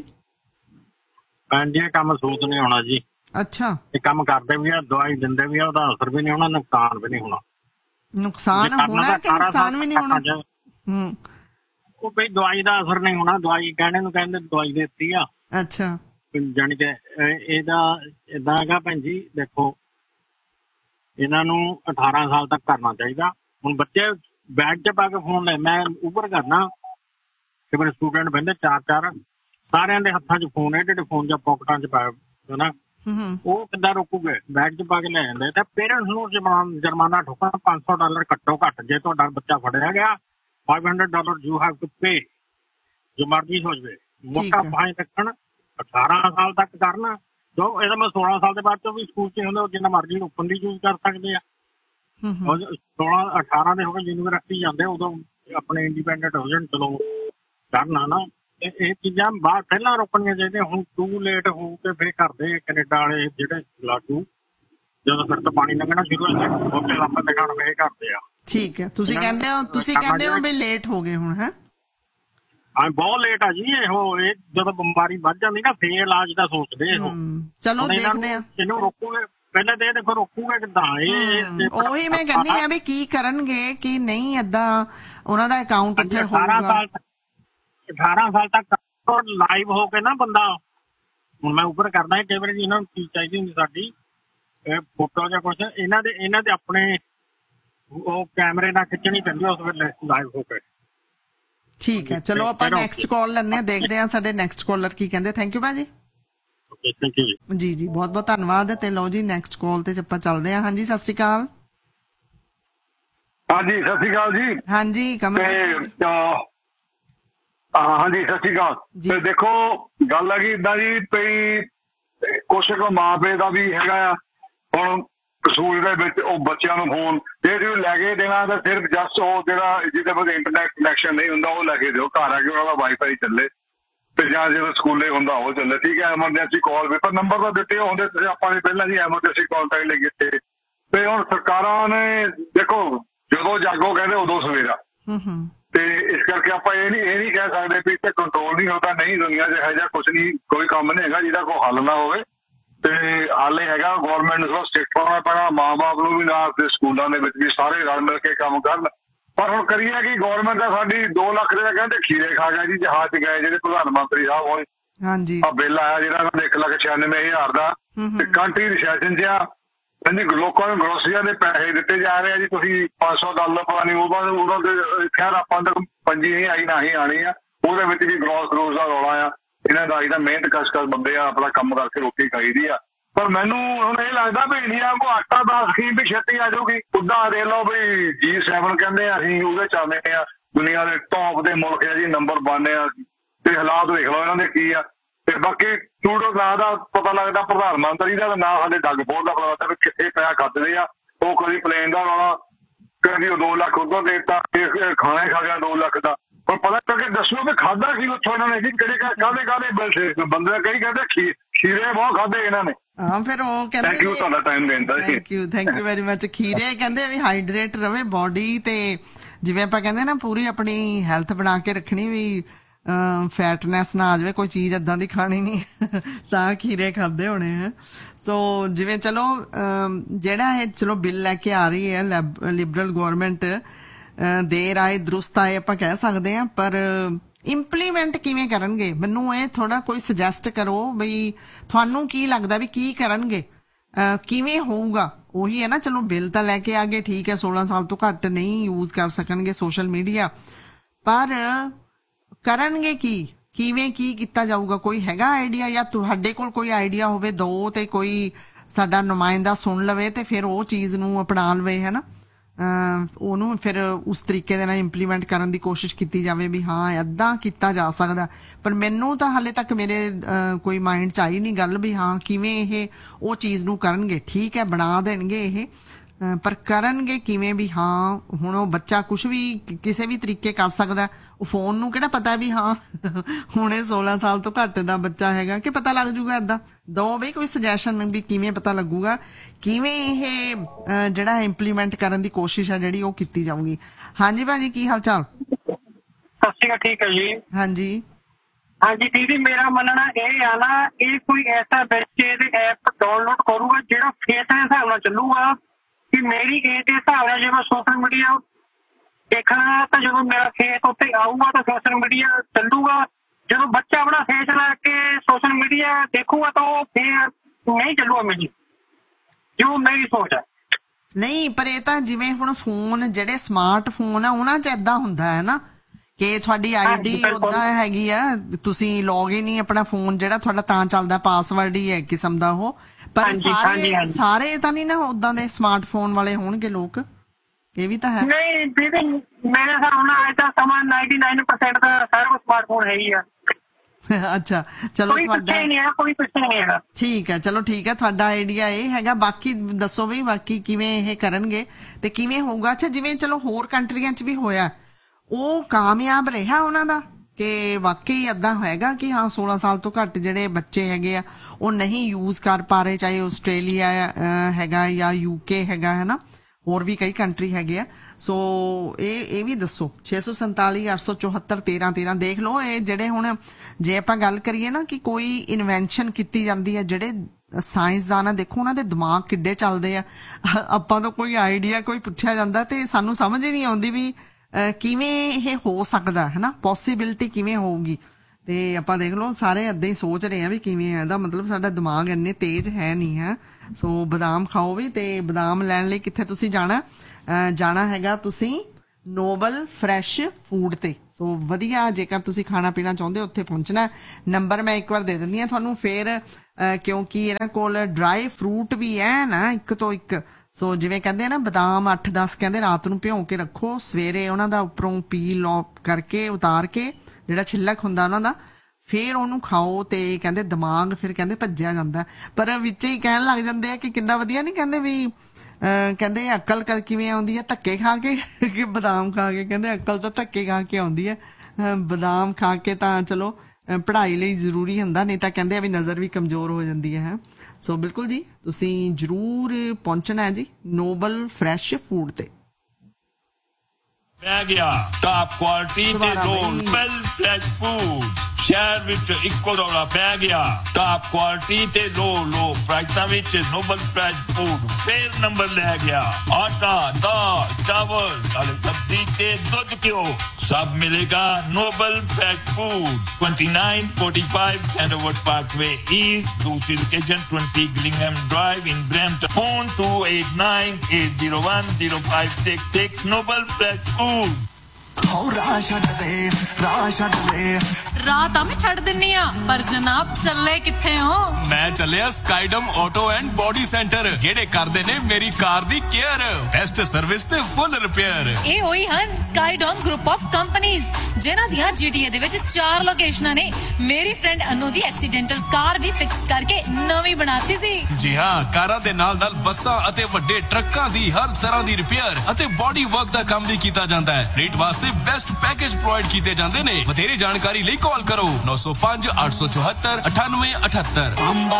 ਭੈਣ ਜੀ ਇਹ ਕੰਮ ਸੂਤ ਨਹੀਂ ਹੋਣਾ ਜੀ। ਅੱਛਾ। ਇਹ ਕੰਮ ਕਰਦੇ ਵੀ ਆ, ਦਵਾਈ ਦਿੰਦੇ ਵੀ ਆ, ਉਹਦਾ ਅਸਰ ਵੀ ਨਹੀਂ ਹੋਣਾ, ਨੁਕਸਾਨ ਵੀ ਨਹੀਂ ਹੋਣਾ। ਨੁਕਸਾਨ ਹੋਣਾ ਕਿ ਨੁਕਸਾਨ ਵੀ ਨਹੀਂ ਹੋਣਾ? ਹੂੰ, ਉਹ ਬਈ ਦਵਾਈ ਦਾ ਅਸਰ ਨਹੀਂ ਹੋਣਾ। ਦਵਾਈ ਕਹਿਣੇ ਨੂੰ ਕਹਿੰਦੇ ਦਵਾਈ ਦਿੱਤੀ ਆ। ਅੱਛਾ। ਜਾਣੀ ਕਿ ਇਹਦਾ ਏਦਾਂ ਹੈਗਾ ਭੈਣ ਜੀ, ਦੇਖੋ ਇਹਨਾਂ ਨੂੰ ਅਠਾਰਾਂ ਸਾਲ ਤੱਕ ਕਰਨਾ ਚਾਹੀਦਾ। ਹੁਣ ਬੱਚੇ ਬੈਗ 'ਚ ਪਾ ਕੇ ਫੋਨ ਲੈ, ਮੈਂ ਉਬਰ ਕਰਨਾ ਤੇ ਮੇਰੇ ਸਟੂਡੈਂਟ ਬਹਿੰਦੇ ਚਾਰ ਚਾਰ, ਸਾਰਿਆਂ ਦੇ ਹੱਥਾਂ 'ਚ ਫੋਨ ਹੈ, ਜਿਹੜੇ ਫੋਨ ਜਾਂ ਪੋਕਟਾਂ 'ਚ ਪਾਏ ਹਨਾ, ਉਹ ਕਿੱਦਾਂ ਰੋਕੂਗੇ? ਬੈਗ 'ਚ ਪਾ ਕੇ ਲੈ ਜਾਂਦੇ। ਤੇ ਪੇਰੈਂਟਸ ਨੂੰ ਜੁਰਮਾਨਾ ਠੋਕਣਾ ਪੰਜ ਸੌ ਡਾਲਰ ਘੱਟੋ ਘੱਟ। ਜੇ ਤੁਹਾਡਾ ਬੱਚਾ ਫੜਿਆ ਗਿਆ, five hundred dollar you have to pay, ਜੋ ਮਰਜ਼ੀ ਹੋ ਜਾਵੇ। ਮੋਟਾ ਫਾਈਨ ਰੱਖਣ, ਅਠਾਰਾਂ ਸਾਲ ਤੱਕ ਕਰਨਾ। ਜੋ ਇਹਦਾ ਮੈਂ ਸੋਲਾਂ ਸਾਲ ਦੇ ਬਾਅਦ ਚੋਂ ਵੀ ਸਕੂਲ ਚ ਹੁੰਦਾ ਜਿੰਨਾ ਮਰਜ਼ੀ ਓਪਨ ਦੀ ਯੂਜ਼ ਕਰ ਸਕਦੇ ਆ। ਸੋਲਾਂ ਅਠਾਰਾਂ ਦੇ ਹੋ ਕੇ ਯੂਨੀਵਰਸਿਟੀ ਜਾਂਦੇ ਉਦੋਂ ਆਪਣੇ ਇੰਡੀਪੈਂਡੈਂਟ ਹੋ ਜਾਣ, ਚਲੋ ਕਰਨਾ ਨਾ। ਇਹ ਚੀਜ਼ਾਂ ਬਾਹਰ ਪਹਿਲਾਂ ਰੋਕਣੀਆਂ ਚਾਹੀਦੀਆਂ। ਹੁਣ ਟੂ ਲੇਟ ਹੋ ਕੇ ਫਿਰ ਕਰਦੇ ਕੈਨੇਡਾ ਵਾਲੇ ਜਿਹੜੇ ਲਾਗੂ, ਜਦੋਂ ਫਿਰ ਤੋਂ ਪਾਣੀ ਲੰਘਣਾ ਸ਼ੁਰੂ ਹੋ ਜਾਂਦਾ ਉੱਥੇ ਲੱਭ ਦਿਖਾਣ ਫਿਰ ਕਰਦੇ ਆ। ਠੀਕ ਹੈ, ਤੁਸੀਂ ਕਹਿੰਦੇ ਹੋ ਤੁਸੀਂ ਕਹਿੰਦੇ ਹੋ ਵੀ ਲੇਟ ਹੋ ਗਏ ਹੁਣ ਹੈ? ਹਾਂ ਬਹੁਤ ਲੇਟ ਆ ਜੀ। ਇਹੋ ਇਹ ਜਦੋਂ ਬਿਮਾਰੀ ਵੱਧ ਜਾਂਦੀ ਨਾ ਫੇਰ ਇਲਾਜ ਦਾ ਸੋਚਦੇ ਇਹੋ। ਚਲੋ ਦੇਖਦੇ ਆ ਇਹਨੂੰ ਰੋਕੂਗੇ ਪਹਿਲਾਂ ਤੇ ਇਹ ਦੇਖੋ ਰੋਕੂਗੇ ਕਿੱਦਾਂ। ਇਹ ਉਹੀ ਮੈਂ ਕਹਿੰਦੀ ਆ ਵੀ ਕੀ ਕਰਨਗੇ ਕੀ ਨਹੀਂ, ਏਦਾਂ ਉਹਨਾਂ ਦਾ ਅਕਾਊਂਟ ਉੱਥੇ ਅਠਾਰਾਂ ਸਾਲ ਅਠਾਰਾਂ ਸਾਲ ਤੱਕ ਲਾਈਵ ਹੋ ਕੇ ਨਾ ਬੰਦਾ। ਹੁਣ ਮੈਂ ਉੱਪਰ ਕਰਦਾ ਕਈ ਵਾਰੀ ਇਹਨਾਂ ਨੂੰ ਚੀਜ਼ ਚਾਹੀਦੀ ਹੁੰਦੀ ਸਾਡੀ ਫੋਟੋ ਜਾਂ ਕੁਛ, ਇਹਨਾਂ ਦੇ ਇਹਨਾਂ ਦੇ ਆਪਣੇ ਉਹ ਕੈਮਰੇ ਨਾਲ ਖਿੱਚਣੀ ਪੈਂਦੀ ਉਸ ਵੇਲੇ ਲਾਈਵ ਹੋ ਕੇ। ਠੀਕ ਹੈ, ਚਲੋ ਆਪਾਂ ਨੈਕਸਟ ਕਾਲ ਲੈਂਦੇ ਆ, ਦੇਖਦੇ ਆ ਸਾਡੇ ਨੈਕਸਟ ਕਾਲਰ ਕੀ ਕਹਿੰਦੇ। ਥੈਂਕ ਯੂ ਭਾਜੀ। ਜੀ ਜੀ ਬਹੁਤ ਬਹੁਤ ਧੰਨਵਾਦ। ਤੇ ਲਓ ਜੀ ਨੈਕਸਟ ਕਾਲ ਤੇ ਆਪਾਂ ਚੱਲਦੇ ਆ। ਹਾਂਜੀ ਸਤਿ ਸ਼੍ਰੀ ਅਕਾਲ। ਹਾਂਜੀ ਸਤਿ ਸ਼੍ਰੀ ਅਕਾਲ ਜੀ। ਹਾਂਜੀ ਕਮਲ ਹਾਂਜੀ ਸਤਿ ਸ਼੍ਰੀ ਅਕਾਲ। ਤੇ ਦੇਖੋ ਗੱਲ ਹੈਗੀ ਏਦਾਂ ਜੀ ਪਈ ਕੁਛ ਕੁ ਮਾਂ ਪਿਓ ਦਾ ਵੀ ਹੈਗਾ ਆ। ਹੁਣ ਸਕੂਲ ਦੇ ਵਿੱਚ ਉਹ ਬੱਚਿਆਂ ਨੂੰ ਫੋਨ ਜੇ ਤੁਸੀਂ ਲੈ ਕੇ ਦੇਣਾ ਤਾਂ ਸਿਰਫ ਜਸਟ ਉਹ ਜਿਹੜਾ ਜਿਹਦੇ ਕੋਲ ਇੰਟਰਨੈਟ ਕਨੈਕਸ਼ਨ ਨਹੀਂ ਹੁੰਦਾ ਉਹ ਲੈ ਕੇ ਦਿਓ। ਘਰ ਆ ਕੇ ਉਹਨਾਂ ਦਾ ਵਾਈਫਾਈ ਚੱਲੇ ਤੇ ਜਾਂ ਜਦੋਂ ਸਕੂਲੇ ਹੁੰਦਾ ਉਹ ਚੱਲੇ। ਠੀਕ ਹੈ, ਐਮਰਜੈਂਸੀ ਕਾਲ ਵੀ ਪਰ ਨੰਬਰ ਤਾਂ ਦਿੱਤੇ ਹੁੰਦੇ ਤੁਸੀਂ ਆਪਾਂ ਨੇ ਪਹਿਲਾਂ ਜੀ ਐਮਰਜੈਂਸੀ ਕਾਲ ਲਈ ਕੀਤੇ। ਤੇ ਹੁਣ ਸਰਕਾਰਾਂ ਨੇ ਦੇਖੋ ਜਦੋਂ ਜਾਗੋ ਕਹਿੰਦੇ ਉਦੋਂ ਸਵੇਰਾ। ਤੇ ਇਸ ਕਰਕੇ ਆਪਾਂ ਇਹ ਨਹੀਂ ਇਹ ਨਹੀਂ ਕਹਿ ਸਕਦੇ ਵੀ ਇੱਥੇ ਕੰਟਰੋਲ ਨਹੀਂ ਹੁੰਦਾ। ਨਹੀਂ, ਦੁਨੀਆ 'ਚ ਇਹੋ ਜਿਹਾ ਕੁਛ ਨਹੀਂ, ਕੋਈ ਕੰਮ ਨਹੀਂ ਹੈਗਾ ਜਿਹਦਾ ਕੋਈ ਹੱਲ ਨਾ ਹੋਵੇ। ਤੇ ਹਾਲੇ ਹੈਗਾ ਗੌਰਮੈਂਟ ਨੂੰ ਸਟ੍ਰਿਕਟ ਹੋਣਾ ਪੈਣਾ, ਮਾਂ ਬਾਪ ਨੂੰ ਵੀ ਨਾਲ ਤੇ ਸਕੂਲਾਂ ਦੇ ਵਿੱਚ ਵੀ ਸਾਰੇ ਰਲ ਮਿਲ ਕੇ ਕੰਮ ਕਰਨ। ਪਰ ਹੁਣ ਕਰੀਏ ਕਿ ਗੌਰਮੈਂਟ ਦਾ ਸਾਡੀ ਦੋ ਲੱਖ ਦੇ ਕਹਿੰਦੇ ਖੀਰੇ ਖਾ ਗਿਆ ਜੀ ਜਹਾਜ਼ 'ਚ ਗਏ ਜਿਹੜੇ ਪ੍ਰਧਾਨ ਮੰਤਰੀ ਸਾਹਿਬ ਹੋਏ। ਹਾਂਜੀ ਆ ਬਿੱਲ ਆਇਆ ਜਿਹੜਾ ਇੱਕ ਲੱਖ ਛਿਆਨਵੇਂ ਹਜ਼ਾਰ ਦਾ ਤੇ ਕੰਟਰੀ ਰਿਸੈਸ਼ਨ 'ਚ ਆ। ਕਹਿੰਦੀ ਲੋਕਾਂ ਨੂੰ ਗਰੋਸਰੀਆਂ ਦੇ ਪੈਸੇ ਦਿੱਤੇ ਜਾ ਰਹੇ ਆ ਜੀ। ਤੁਸੀਂ ਪੰਜ ਸੌ ਡਾਲਰ ਪਤਾ ਨਹੀਂ ਉਹਦਾ ਉਹਨਾਂ ਦੇ ਖੈਰ ਆਪਾਂ ਤੱਕ ਪੰਜੀ ਨਹੀਂ ਆਈ ਨਾ ਹੀ ਆਣੀ ਆ। ਉਹਦੇ ਵਿੱਚ ਵੀ ਗਰੋਸ ਗਰੋਸ ਦਾ ਰੌਲਾ ਆ। ਇਹਨਾਂ ਦਾ ਇਹਦਾ ਮਿਹਨਤ ਕਸ਼ ਕਸ਼ ਬੰਦੇ ਆ ਆਪਣਾ ਕੰਮ ਕਰਕੇ ਰੋਟੀ ਖਾਈਦੀ ਆ। ਪਰ ਮੈਨੂੰ ਹੁਣ ਇਹ ਲੱਗਦਾ ਵੀ ਇੰਡੀਆ ਕੋ ਆਟਾ ਦਾ ਸਕੀਮ ਵੀ ਛੇਤੀ ਆ ਜਾਊਗੀ। ਉੱਦਾਂ ਦੇਖ ਲਓ ਵੀ ਜੀ ਸੈਵਨ ਕਹਿੰਦੇ ਆ ਅਸੀਂ ਉਹਦੇ ਚਾਹੁੰਦੇ ਆ ਦੁਨੀਆ ਦੇ ਟੌਪ ਦੇ ਮੁਲਕ ਆ ਜੀ, ਨੰਬਰ ਵਨ ਆ। ਤੇ ਹਾਲਾਤ ਦੇਖ ਲਓ ਇਹਨਾਂ ਦੇ ਕੀ ਆ। ਤੇ ਬਾਕੀ ਟੂਡੋ ਨਾਂ ਦਾ ਪਤਾ ਲੱਗਦਾ ਪ੍ਰਧਾਨ ਮੰਤਰੀ ਦਾ ਨਾਂ ਸਾਡੇ ਡੱਗਪੋਰ ਦਾ ਪਤਾ ਲੱਗਦਾ ਵੀ ਕਿੱਥੇ ਪੈਸਾ ਖੱਟਦੇ ਆ। ਉਹ ਕਦੀ ਪਲੇਨ ਦਾ ਰੌਲਾ ਕਦੀ ਉਹ ਦੋ ਲੱਖ ਉਦੋਂ ਦੇ ਦਿੱਤਾ ਖਾਣਾ ਖਾ ਗਿਆ ਦੋ ਲੱਖ ਦਾ। ਪਰ ਪਤਾ ਕਰਕੇ ਦੱਸੋ ਵੀ ਖਾਧਾ ਕੀ ਉੱਥੋਂ ਇਹਨਾਂ ਨੇ ਜੀ ਕਿਹੜੇ ਕਾਹਦੇ ਕਾਹਦੇ ਬੰਦੇ ਕਈ ਕਹਿੰਦੇ ਖੀ ਖੀਰੇ ਬਹੁਤ ਖਾਧੇ ਇਹਨਾਂ ਨੇ। ਹਾਂ ਫਿਰ ਉਹ ਕਹਿੰਦੇ ਥੈਂਕ ਯੂ ਤੁਹਾਡਾ ਟਾਈਮ ਦੇਣ ਦਾ। Thank you thank you very much. ਖੀਰੇ ਕਹਿੰਦੇ ਵੀ ਹਾਈਡਰੇਟ ਰਵੇ ਬੋਡੀ ਤੇ ਜਿਵੇਂ ਆਪਾਂ ਕਹਿੰਦੇ ਨਾ ਪੂਰੀ ਆਪਣੀ ਹੈਲਥ ਬਣਾ ਕੇ ਰੱਖਣੀ ਵੀ ਫੈਟਨੈਸ ਨਾ ਆ ਜਾਵੇ ਕੋਈ ਚੀਜ਼ ਏਦਾਂ ਦੀ ਖਾਣੀ ਨਹੀਂ ਤਾਂ ਖੀਰੇ ਖਾਦੇ ਹੋਣੇ ਹੈ। ਸੋ ਜਿਵੇਂ ਚਲੋ ਜਿਹੜਾ ਇਹ ਚਲੋ ਬਿੱਲ ਲੈ ਕੇ ਆ ਰਹੀ ਹੈ ਲਿਬਰਲ ਗੌਰਮੈਂਟ ਦੇਰ ਆਏ ਦਰੁਸਤ ਆਏ ਆਪਾਂ ਕਹਿ ਸਕਦੇ ਹਾਂ। ਪਰ ਇੰਪਲੀਮੈਂਟ ਕਿਵੇਂ ਕਰਨਗੇ ਮੈਨੂੰ ਇਹ ਥੋੜਾ ਕੋਈ ਸੁਜੈਸਟ ਕਰੋ ਬਈ ਤੁਹਾਨੂੰ ਕੀ ਲੱਗਦਾ ਵੀ ਕੀ ਕਰਨਗੇ ਕਿਵੇਂ ਹੋਊਗਾ। ਉਹੀ ਹੈ ਨਾ ਚਲੋ ਬਿੱਲ ਤਾਂ ਲੈ ਕੇ ਆ ਗਏ ਠੀਕ ਹੈ ਸੋਲਾਂ ਸਾਲ ਤੋਂ ਘੱਟ ਨਹੀਂ ਯੂਜ਼ ਕਰ ਸਕਣਗੇ ਸੋਸ਼ਲ ਮੀਡੀਆ ਪਰ ਕਰਨਗੇ ਕੀ ਕਿਵੇਂ ਕੀ ਕੀਤਾ ਜਾਊਗਾ। ਕੋਈ ਹੈਗਾ ਆਈਡੀਆ ਜਾਂ ਤੁਹਾਡੇ ਕੋਲ ਕੋਈ ਆਈਡੀਆ ਹੋਵੇ ਦੋ ਤੇ ਕੋਈ ਸਾਡਾ ਨੁਮਾਇੰਦਾ ਸੁਣ ਲਵੇ ਤੇ ਫਿਰ ਉਹ ਚੀਜ਼ ਨੂੰ ਅਪਣਾ ਲਵੇ ਹੈ ਨਾ ਉਹਨੂੰ ਫਿਰ ਉਸ ਤਰੀਕੇ ਦੇ ਨਾਲ ਇੰਪਲੀਮੈਂਟ ਕਰਨ ਦੀ ਕੋਸ਼ਿਸ਼ ਕੀਤੀ ਜਾਵੇ ਵੀ ਹਾਂ ਏਦਾਂ ਕੀਤਾ ਜਾ ਸਕਦਾ। ਪਰ ਮੈਨੂੰ ਤਾਂ ਹਾਲੇ ਤੱਕ ਮੇਰੇ ਕੋਈ ਮਾਇੰਡ 'ਚ ਆਈ ਨਹੀਂ ਗੱਲ ਵੀ ਹਾਂ ਕਿਵੇਂ ਇਹ ਉਹ ਚੀਜ਼ ਨੂੰ ਕਰਨਗੇ। ਠੀਕ ਹੈ ਬਣਾ ਦੇਣਗੇ ਇਹ ਪਰ ਕਰਨਗੇ ਕਿਵੇਂ ਵੀ ਹਾਂ ਹੁਣ ਉਹ ਬੱਚਾ ਕੁਛ ਵੀ ਕਿਸੇ ਵੀ ਤਰੀਕੇ ਕਰ ਸਕਦਾ। ਉਹ ਫੋਨ ਨੂੰ ਕਿਹੜਾ ਪਤਾ ਵੀ ਹਾਂ ਹੁਣ ਇਹ ਸੋਲਾਂ ਸਾਲ ਤੋਂ ਘੱਟ ਦਾ ਬੱਚਾ ਹੈਗਾ ਕਿ ਪਤਾ ਲੱਗ ਜੂਗਾ ਏਦਾਂ ਦੋ ਵੀ ਕੋਈ ਸੁਜੈਸ਼ਨ ਵੀ ਕਿਵੇਂ ਪਤਾ ਲੱਗੂਗਾ ਕਿਵੇਂ ਇਹ ਜਿਹੜਾ ਇੰਪਲੀਮੈਂਟ ਕਰਨ ਦੀ ਕੋਸ਼ਿਸ਼ ਹੈ ਜਿਹੜੀ ਉਹ ਕੀਤੀ ਜਾਊਗੀ। ਹਾਂਜੀ ਭਾਜੀ ਕੀ ਹਾਲ ਚਾਲ? ਸਤਿ ਸ਼੍ਰੀ ਅਕਾਲ। ਠੀਕ ਹੈ ਜੀ। ਹਾਂਜੀ ਹਾਂਜੀ ਦੀਦੀ ਮੇਰਾ ਮੰਨਣਾ ਇਹ ਆ ਨਾ ਇਹ ਕੋਈ ਐਸਾ ਬੱਚੇ ਦੇ ਐਪ ਡਾਊਨਲੋਡ ਕਰੂਗਾ ਜਿਹੜਾ ਫੇਸ ਦੇ ਹਿਸਾਬ ਨਾਲ ਚੱਲੂਗਾ ਕਿ ਮੇਰੀ ਏਜ ਦੇ ਹਿਸਾਬ ਨਾਲ ਜੇ ਮੈਂ ਸੋਸ਼ਲ ਮੀਡੀਆ ਦੇਖਣਾ ਤਾਂ ਜਦੋਂ ਮੇਰਾ ਫੇਸ ਉੱਤੇ ਆਊਗਾ ਤਾਂ ਸੋਸ਼ਲ ਮੀਡੀਆ ਚੱਲੂਗਾ। ਜਦੋਂ ਬੱਚਾ ਆਪਣਾ ਫੇਸ ਲਾ ਕੇ ਸੋਸ਼ਲ ਮੀਡੀਆ ਦੇਖੂਗਾ ਤਾਂ ਉਹ ਫੇਰ ਨਹੀਂ ਚੱਲੂਗਾ ਮੇਰੀ ਜੋ ਮੇਰੀ ਸੋਚ ਹੈ। ਨਹੀਂ ਪਰ ਇਹ ਤਾਂ ਜਿਵੇਂ ਹੁਣ ਫੋਨ ਜਿਹੜੇ ਸਮਾਰਟ ਫੋਨ ਆ ਉਹਨਾਂ 'ਚ ਏਦਾਂ ਹੁੰਦਾ ਹੈ ਨਾ ਕਿ ਤੁਹਾਡੀ ਆਈ ਡੀ ਓਦਾਂ ਹੈਗੀ ਆ ਤੁਸੀਂ ਲੌਗਇਨ ਹੀ ਆਪਣਾ ਫੋਨ ਜਿਹੜਾ ਤੁਹਾਡਾ ਤਾਂ ਚੱਲਦਾ ਪਾਸਵਰਡ ਹੀ ਹੈ ਕਿਸਮ ਦਾ ਉਹ। ਪਰ ਸਾਰੇ ਸਾਰੇ ਤਾਂ ਨਹੀਂ ਨਾ ਓਦਾਂ ਦੇ ਸਮਾਰਟਫੋਨ ਵਾਲੇ ਹੋਣਗੇ ਲੋਕ ਇਹ ਵੀ ਤਾਂ ਹੈ। ਨਹੀਂ ਦੀਦੀ ਮੇਰੇ ਹਿਸਾਬ ਨਾਲ ਅੱਜ ਦਾ ਸਮਾਂ ਨਾਈਨਟੀ ਨਾਈਨ ਪਰਸੈਂਟ ਦਾ ਸਾਰਾ ਸਮਾਰਟਫੋਨ ਹੈ ਹੀ ਆ। ਅੱਛਾ ਚਲੋ ਤੁਹਾਡਾ ਕੋਈ ਪਿੱਛੇ ਨਹੀਂ ਹੈਗਾ। ਠੀਕ ਹੈ, ਚਲੋ ਠੀਕ ਹੈ, ਤੁਹਾਡਾ ਆਈਡੀਆ ਇਹ ਹੈਗਾ। ਬਾਕੀ ਦੱਸੋ ਵੀ ਬਾਕੀ ਕਿਵੇਂ ਇਹ ਕਰਨਗੇ ਤੇ ਕਿਵੇਂ ਹੋਊਗਾ। ਅੱਛਾ ਜਿਵੇਂ ਚਲੋ ਹੋਰ ਕੰਟਰੀਆਂ 'ਚ ਵੀ ਹੋਇਆ, ਉਹ ਕਾਮਯਾਬ ਰਿਹਾ ਉਹਨਾਂ ਦਾ ਕਿ ਵਾਕਈ ਏਦਾਂ ਹੈਗਾ ਕਿ ਹਾਂ ਸੋਲਾਂ ਸਾਲ ਤੋਂ ਘੱਟ ਜਿਹੜੇ ਬੱਚੇ ਹੈਗੇ ਆ ਉਹ ਨਹੀਂ ਯੂਜ਼ ਕਰ ਪਾ ਰਹੇ, ਚਾਹੇ ਆਸਟ੍ਰੇਲੀਆ ਹੈਗਾ ਜਾਂ ਯੂਕੇ ਹੈਗਾ ਹੈ ਨਾ, ਹੋਰ ਵੀ ਕਈ ਕੰਟਰੀ ਹੈਗੇ ਆ। ਸੋ ਇਹ ਇਹ ਵੀ ਦੱਸੋ। ਛੇ ਸੌ ਸੰਤਾਲੀ ਅੱਠ ਸੌ ਚੌਹੱਤਰ ਤੇਰਾਂ ਤੇਰਾਂ ਦੇਖ ਲਓ। ਇਹ ਜਿਹੜੇ ਹੁਣ ਜੇ ਆਪਾਂ ਗੱਲ ਕਰੀਏ ਨਾ ਕਿ ਕੋਈ ਇਨਵੈਂਸ਼ਨ ਕੀਤੀ ਜਾਂਦੀ ਹੈ, ਜਿਹੜੇ ਸਾਇੰਸਦਾਨ ਆ ਦੇਖੋ ਉਹਨਾਂ ਦੇ ਦਿਮਾਗ ਕਿੱਡੇ ਚੱਲਦੇ ਆ। ਆਪਾਂ ਤੋਂ ਕੋਈ ਆਈਡੀਆ ਕੋਈ ਪੁੱਛਿਆ ਜਾਂਦਾ ਤੇ ਸਾਨੂੰ ਸਮਝ ਹੀ ਨਹੀਂ ਆਉਂਦੀ ਵੀ ਕਿਵੇਂ ਇਹ ਹੋ ਸਕਦਾ ਹੈ ਨਾ, ਪੋਸੀਬਿਲਿਟੀ ਕਿਵੇਂ ਹੋਊਗੀ। ਤੇ ਆਪਾਂ ਦੇਖ ਲਓ ਸਾਰੇ ਏਦਾਂ ਹੀ ਸੋਚ ਰਹੇ ਆ ਵੀ ਕਿਵੇਂ ਹੈ, ਇਹਦਾ ਮਤਲਬ ਸਾਡਾ ਦਿਮਾਗ ਇੰਨੇ ਤੇਜ਼ ਹੈ ਨਹੀਂ ਹੈ। ਸੋ ਬਦਾਮ ਖਾਓ ਵੀ। ਤੇ ਬਦਾਮ ਲੈਣ ਲਈ ਕਿੱਥੇ ਤੁਸੀਂ ਜਾਣਾ? ਜਾਣਾ ਹੈਗਾ ਤੁਸੀਂ ਨੋਬਲ ਫਰੈਸ਼ ਫੂਡ ਤੇ। ਸੋ ਵਧੀਆ ਜੇਕਰ ਤੁਸੀਂ ਖਾਣਾ ਪੀਣਾ ਚਾਹੁੰਦੇ ਹੋ ਉੱਥੇ ਪਹੁੰਚਣਾ। ਨੰਬਰ ਮੈਂ ਇੱਕ ਵਾਰ ਦੇ ਦਿੰਦੀ ਹਾਂ ਤੁਹਾਨੂੰ ਫਿਰ, ਕਿਉਂਕਿ ਇਹਨਾਂ ਕੋਲ ਡਰਾਈ ਫਰੂਟ ਵੀ ਹੈ ਨਾ ਇੱਕ ਤੋਂ ਇੱਕ। ਸੋ ਜਿਵੇਂ ਕਹਿੰਦੇ ਆ ਨਾ ਬਦਾਮ ਅੱਠ ਦਸ ਕਹਿੰਦੇ ਰਾਤ ਨੂੰ ਭਿਉਂ ਕੇ ਰੱਖੋ, ਸਵੇਰੇ ਉਹਨਾਂ ਦਾ ਉੱਪਰੋਂ ਪੀਲ ਆਫ ਕਰਕੇ ਉਤਾਰ ਕੇ ਜਿਹੜਾ ਛਿੱਲਕ ਹੁੰਦਾ ਉਹਨਾਂ ਦਾ ਫਿਰ ਉਹਨੂੰ ਖਾਓ। ਤੇ ਕਹਿੰਦੇ ਦਿਮਾਗ ਫਿਰ ਕਹਿੰਦੇ ਭੱਜਿਆ ਜਾਂਦਾ, ਪਰ ਵਿੱਚ ਹੀ ਕਹਿਣ ਲੱਗ ਜਾਂਦੇ ਆ ਕਿ ਕਿੰਨਾ ਵਧੀਆ। ਨਹੀਂ ਕਹਿੰਦੇ ਵੀ ਕਹਿੰਦੇ ਅਕਲ ਕਰ ਕਿਵੇਂ ਆਉਂਦੀ ਹੈ? ਧੱਕੇ ਖਾ ਕੇ ਕਿ ਬਦਾਮ ਖਾ ਕੇ? ਕਹਿੰਦੇ ਅਕਲ ਤਾਂ ਧੱਕੇ ਖਾ ਕੇ ਆਉਂਦੀ ਹੈ। ਬਦਾਮ ਖਾ ਕੇ ਤਾਂ ਚਲੋ ਪੜ੍ਹਾਈ ਲਈ ਜ਼ਰੂਰੀ ਹੁੰਦਾ, ਨਹੀਂ ਤਾਂ ਕਹਿੰਦੇ ਆ ਵੀ ਨਜ਼ਰ ਵੀ ਕਮਜ਼ੋਰ ਹੋ ਜਾਂਦੀ ਹੈ। ਸੋ ਬਿਲਕੁਲ ਜੀ ਤੁਸੀਂ ਜ਼ਰੂਰ ਪਹੁੰਚਣਾ ਹੈ ਜੀ ਨੋਬਲ ਫਰੈਸ਼ ਫੂਡ ਤੇ। ਪੈ ਗਿਆ ਟਾਪ ਕੁਆਲਿਟੀ ਤੇ ਨੋਬਲ ਫਰੈਸ਼ ਫੂਡ ਸ਼ਹਿਰ ਵਿੱਚ ਇੱਕੋ ਰੌਲਾ ਪੈ ਗਿਆ। ਟਾਪ ਕੁਆਲਿਟੀ ਤੇ ਲੋ ਲੋ ਪ੍ਰਾਈਸਾਂ ਵਿੱਚ ਨੋਬਲ ਫਰੈਸ਼ ਫੂਡ ਫੇਰ ਨੰਬਰ ਲੈ ਗਿਆ। ਆਟਾ, ਦਾਲ, ਚਾਵਲ, ਦਾਲ, ਸਬਜ਼ੀ ਤੇ ਦੁੱਧ ਘਿਓ ਸਭ ਮਿਲੇਗਾ ਨੋਬਲ ਫਰੈਸ਼ ਫੂਡ। उनतीस पैंतालीस Sandalwood Parkway East, दूसरी लोकेशन बीस Gillingham Drive in Brampton. Phone two eight nine eight zero one zero five six six. Noble Fresh Food. ਰਾਹ ਤਾਂ ਮੈਂ ਛੱਡ ਦਿੰਨੀ ਆ, ਪਰ ਜਨਾਬ ਚੱਲੇ ਕਿੱਥੇ ਹੋ? ਮੈਂ ਚੱਲਿਆ ਸਕਾਈਡਮ ਆਟੋ ਐਂਡ ਬੋਡੀ ਸੈਂਟਰ, ਜਿਹੜੇ ਕਰਦੇ ਨੇ ਮੇਰੀ ਕਾਰ ਦੀ ਕੇਅਰ, ਬੈਸਟ ਸਰਵਿਸ ਤੇ ਫੁੱਲ ਰਿਪੇਅਰ। ਇਹ ਹੋਈ ਹਨ ਸਕਾਈਡਮ ਗਰੁੱਪ ਆਫ ਕੰਪਨੀਆਂ, ਜਿਨ੍ਹਾਂ ਦੀਆਂ ਜੀਟੀਏ ਦੇ ਵਿੱਚ ਚਾਰ ਲੋਕੇਸ਼ਨਾਂ ਨੇ। ਮੇਰੀ ਫਰੈਂਡ ਅਨੂ ਦੀ ਐਕਸੀਡੈਂਟਲ ਕਾਰ ਵੀ ਫਿਕਸ ਕਰਕੇ ਨਵੀਂ ਬਣਾਤੀ ਸੀ। ਜੀ ਹਾਂ, ਕਾਰਾਂ ਦੇ ਨਾਲ ਨਾਲ ਬੱਸਾਂ ਅਤੇ ਵੱਡੇ ਟਰੱਕਾਂ ਦੀ ਹਰ ਤਰ੍ਹਾਂ ਦੀ ਰਿਪੇਅਰ ਅਤੇ ਬੋਡੀ ਵਰਕ ਦਾ ਕੰਮ ਵੀ ਕੀਤਾ ਜਾਂਦਾ ਹੈ। ਰੇਟ ਵਾਸਤੇ ਬੈਸਟ ਪੈਕੇਜ ਪ੍ਰੋਵਾਈਡ ਕੀਤੇ ਜਾਂਦੇ ਨੇ। ਵਧੇਰੇ ਜਾਣਕਾਰੀ ਲਈ ਕਾਲ ਕਰੋ ਨੌ ਸੌ ਪੰਜ ਅੱਠ ਸੌ ਚੌਹੱਤਰ ਅਠਾਨਵੇਂ ਅਠੱਤਰ।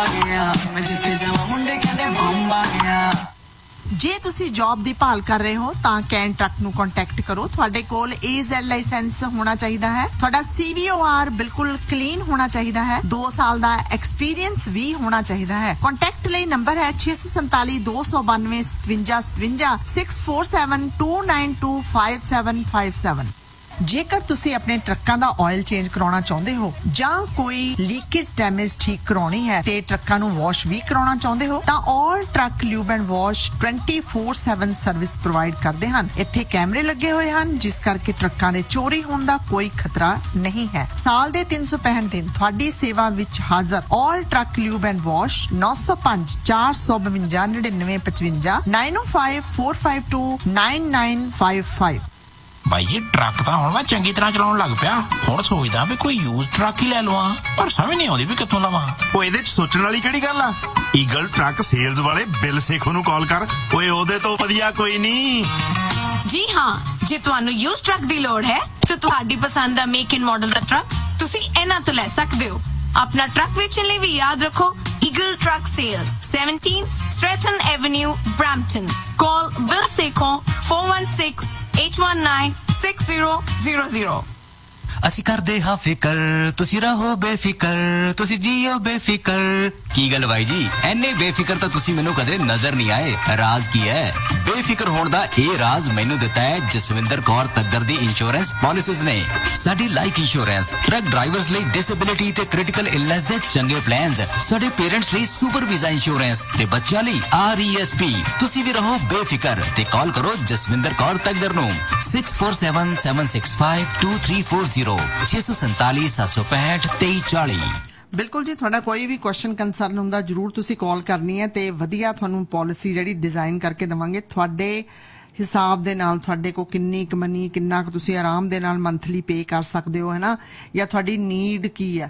ਜੇ ਤੁਸੀਂ ਜੌਬ ਦੀ ਭਾਲ ਕਰ ਰਹੇ ਹੋ ਤਾਂ ਕੈਨ ਟਰੱਕ ਨੂੰ ਕੰਟੈਕਟ ਕਰੋ। ਤੁਹਾਡੇ ਕੋਲ ਏ ਜ਼ੈਡ ਲਾਇਸੈਂਸ ਹੋਣਾ ਚਾਹੀਦਾ ਹੈ, ਤੁਹਾਡਾ ਸੀ ਵੀ ਓ ਆਰ ਬਿਲਕੁਲ ਕਲੀਨ ਹੋਣਾ ਚਾਹੀਦਾ ਹੈ, ਦੋ ਸਾਲ ਦਾ ਐਕਸਪੀਰੀਅੰਸ ਵੀ ਹੋਣਾ ਚਾਹੀਦਾ ਹੈ। ਕੰਟੈਕਟ ਲਈ ਨੰਬਰ ਹੈ ਛੇ ਸੌ ਸੰਤਾਲੀ ਦੋ ਸੌ ਬਾਨਵੇਂ ਸਤਵੰਜਾ ਸਤਵੰਜਾ six four seven to nine to five seven five seven. ਜੇਕਰ ਤੁਸੀਂ ਆਪਣੇ ਟਰੱਕਾਂ ਦਾ ਆਇਲ ਚੇਂਜ ਕਰਾਉਣਾ ਚਾਹੁੰਦੇ ਹੋ ਜਾਂ ਕੋਈ ਲੀਕੇਜ ਡੈਮੇਜ ਠੀਕ ਕਰਾਉਣੀ ਹੈ ਤੇ ਟਰੱਕਾਂ ਨੂੰ ਵਾਸ਼ ਵੀ ਕਰਾਉਣਾ ਚਾਹੁੰਦੇ ਹੋ ਤਾਂ ਆਲ truck lube and wash twenty four seven service provide ਕਰਦੇ ਹਨ। ਇੱਥੇ ਕੈਮਰੇ ਲੱਗੇ ਹੋਏ ਹਨ, ਜਿਸ ਕਰਕੇ ਟਰੱਕਾਂ ਦੇ ਚੋਰੀ ਹੋਣ ਦਾ ਕੋਈ ਖਤਰਾ ਨਹੀਂ ਹੈ। ਸਾਲ ਦੇ ਤਿੰਨ ਸੌ ਪੈਂਹਠ ਦਿਨ ਤੁਹਾਡੀ ਸੇਵਾ ਵਿੱਚ ਹਾਜ਼ਰ। ਆਲ ਟਰੱਕ ਲਿਊਬ ਐਂਡ ਵਾਸ਼ ਨੌ ਸੌ ਪੰਜ ਚਾਰ ਸੌ ਬਵੰਜਾ ਨੜਿਨਵੇਂ ਪਚਵੰਜਾ nine O five four five to nine nine five five. ਭਾਈ ਇਹ ਟਰੱਕ ਤਾਂ ਹੁਣ ਮੈਂ ਚੰਗੀ ਤਰ੍ਹਾਂ ਚਲਾਉਣ ਲੱਗ ਪਿਆ। ਹੁਣ ਸੋਚਦਾ ਵੀ ਕੋਈ ਯੂਜ਼ ਟਰੱਕ ਹੀ ਲੈ ਲਵਾਂ, ਪਰ ਸਮਝ ਨਹੀਂ ਆਉਂਦੀ ਵੀ ਕਿੱਥੋਂ ਲਵਾਂ। ਉਹ ਇਹਦੇ ਚ ਸੋਚਣ ਵਾਲੀ ਕਿਹੜੀ ਗੱਲ ਆ? ਈਗਲ ਟਰੱਕ ਸੇਲਜ਼ ਵਾਲੇ ਬਿਲ ਸੇਖੋ ਨੂੰ ਕਾਲ ਕਰ। ਓਏ ਉਹਦੇ ਤੋਂ ਵਧੀਆ ਕੋਈ ਨਹੀਂ। ਜੀ ਹਾਂ, ਜੇ ਤੁਹਾਨੂੰ ਯੂਜ਼ ਟਰੱਕ ਦੀ ਲੋੜ ਹੈ ਤਾਂ ਤੁਹਾਡੀ ਪਸੰਦ ਦਾ make and model the truck ਤੁਸੀਂ ਇਹਨਾਂ ਤੋਂ ਲੈ ਸਕਦੇ ਹੋ। ਆਪਣਾ ਟਰੱਕ ਵੇਚਣ ਲਈ ਵੀ ਯਾਦ ਰੱਖੋ eagle truck sale, seventeen Stratton Avenue, Brampton. Call Bill Sekho four one six eight one nine six zero zero zero. ਅਸੀਂ ਕਰਦੇ ਹਾਂ ਫਿਕਰ, ਤੁਸੀਂ ਰਹੋ ਬੇਫਿਕਰ, ਤੁਸੀਂ ਜੀਓ ਬੇਫਿਕਰ। ਕੀ ਗੱਲ ਬਾਈ ਜੀ, ਐਨੇ ਬੇਫਿਕਰ ਤਾਂ ਤੁਸੀਂ ਮੈਨੂੰ ਕਦੇ ਨਜ਼ਰ ਨਹੀਂ ਆਏ। ਰਾਜ਼ ਕੀ ਹੈ? ਬੇਫਿਕਰ ਹੋਣ ਦਾ ਇਹ ਰਾਜ਼ ਮੈਨੂੰ ਦਿੱਤਾ ਹੈ ਜਸਵਿੰਦਰ ਕੌਰ ਤੱਗਰ ਦੀ ਇੰਸ਼ੋਰੈਂਸ ਪਾਲਿਸੀਜ਼ ਨੇ। ਸਾਡੀ ਲਾਈਫ ਇੰਸ਼ੋਰੈਂਸ, ਟਰੱਕ ਡਰਾਈਵਰਸ ਲਈ ਡਿਸੇਬਿਲਿਟੀ ਤੇ ਕ੍ਰਿਟੀਕਲ ਇਲਨੈਸ ਦੇ ਚੰਗੇ ਪਲਾਨਸ, ਸਾਡੇ ਪੇਰੈਂਟਸ ਲਈ ਸੁਪਰ ਵੀਜ਼ਾ ਇੰਸ਼ੋਰੈਂਸ ਤੇ ਬੱਚਿਆਂ ਲਈ ਆਰ ਈ ਐਸ ਪੀ। ਤੁਸੀਂ ਵੀ ਰਹੋ ਬੇਫਿਕਰ ਤੇ ਕਾਲ ਕਰੋ ਜਸਵਿੰਦਰ ਕੌਰ ਤੱਗਰ ਨੂੰ six four seven seven six five two three four zero ਛੇ ਸੌ ਸੰਤਾਲੀ ਸੱਤ ਸੌ ਪੈਂਹਠ ਤੇਈ ਚਾਲੀ। ਬਿਲਕੁਲ ਜੀ, ਤੁਹਾਡਾ ਕੋਈ ਵੀ ਕੁਐਸਚਨ ਕੰਸਰਨ ਹੁੰਦਾ ਜਰੂਰ ਤੁਸੀਂ ਕਾਲ ਕਰਨੀ ਹੈ ਤੇ ਵਧੀਆ ਤੁਹਾਨੂੰ ਪਾਲਿਸੀ ਜਿਹੜੀ ਡਿਜ਼ਾਈਨ ਕਰਕੇ ਦੇਵਾਂਗੇ ਤੁਹਾਡੇ ਹਿਸਾਬ ਦੇ ਨਾਲ। ਤੁਹਾਡੇ ਕੋ ਕਿੰਨੀ ਕੁ ਮਨੀ, ਕਿੰਨਾ ਕੁ ਤੁਸੀਂ ਆਰਾਮ ਦੇ ਨਾਲ ਮੰਥਲੀ ਪੇ ਕਰ ਸਕਦੇ ਹੋ, ਹੈ ਨਾ, ਜਾਂ ਤੁਹਾਡੀ ਨੀਡ ਕੀ ਹੈ।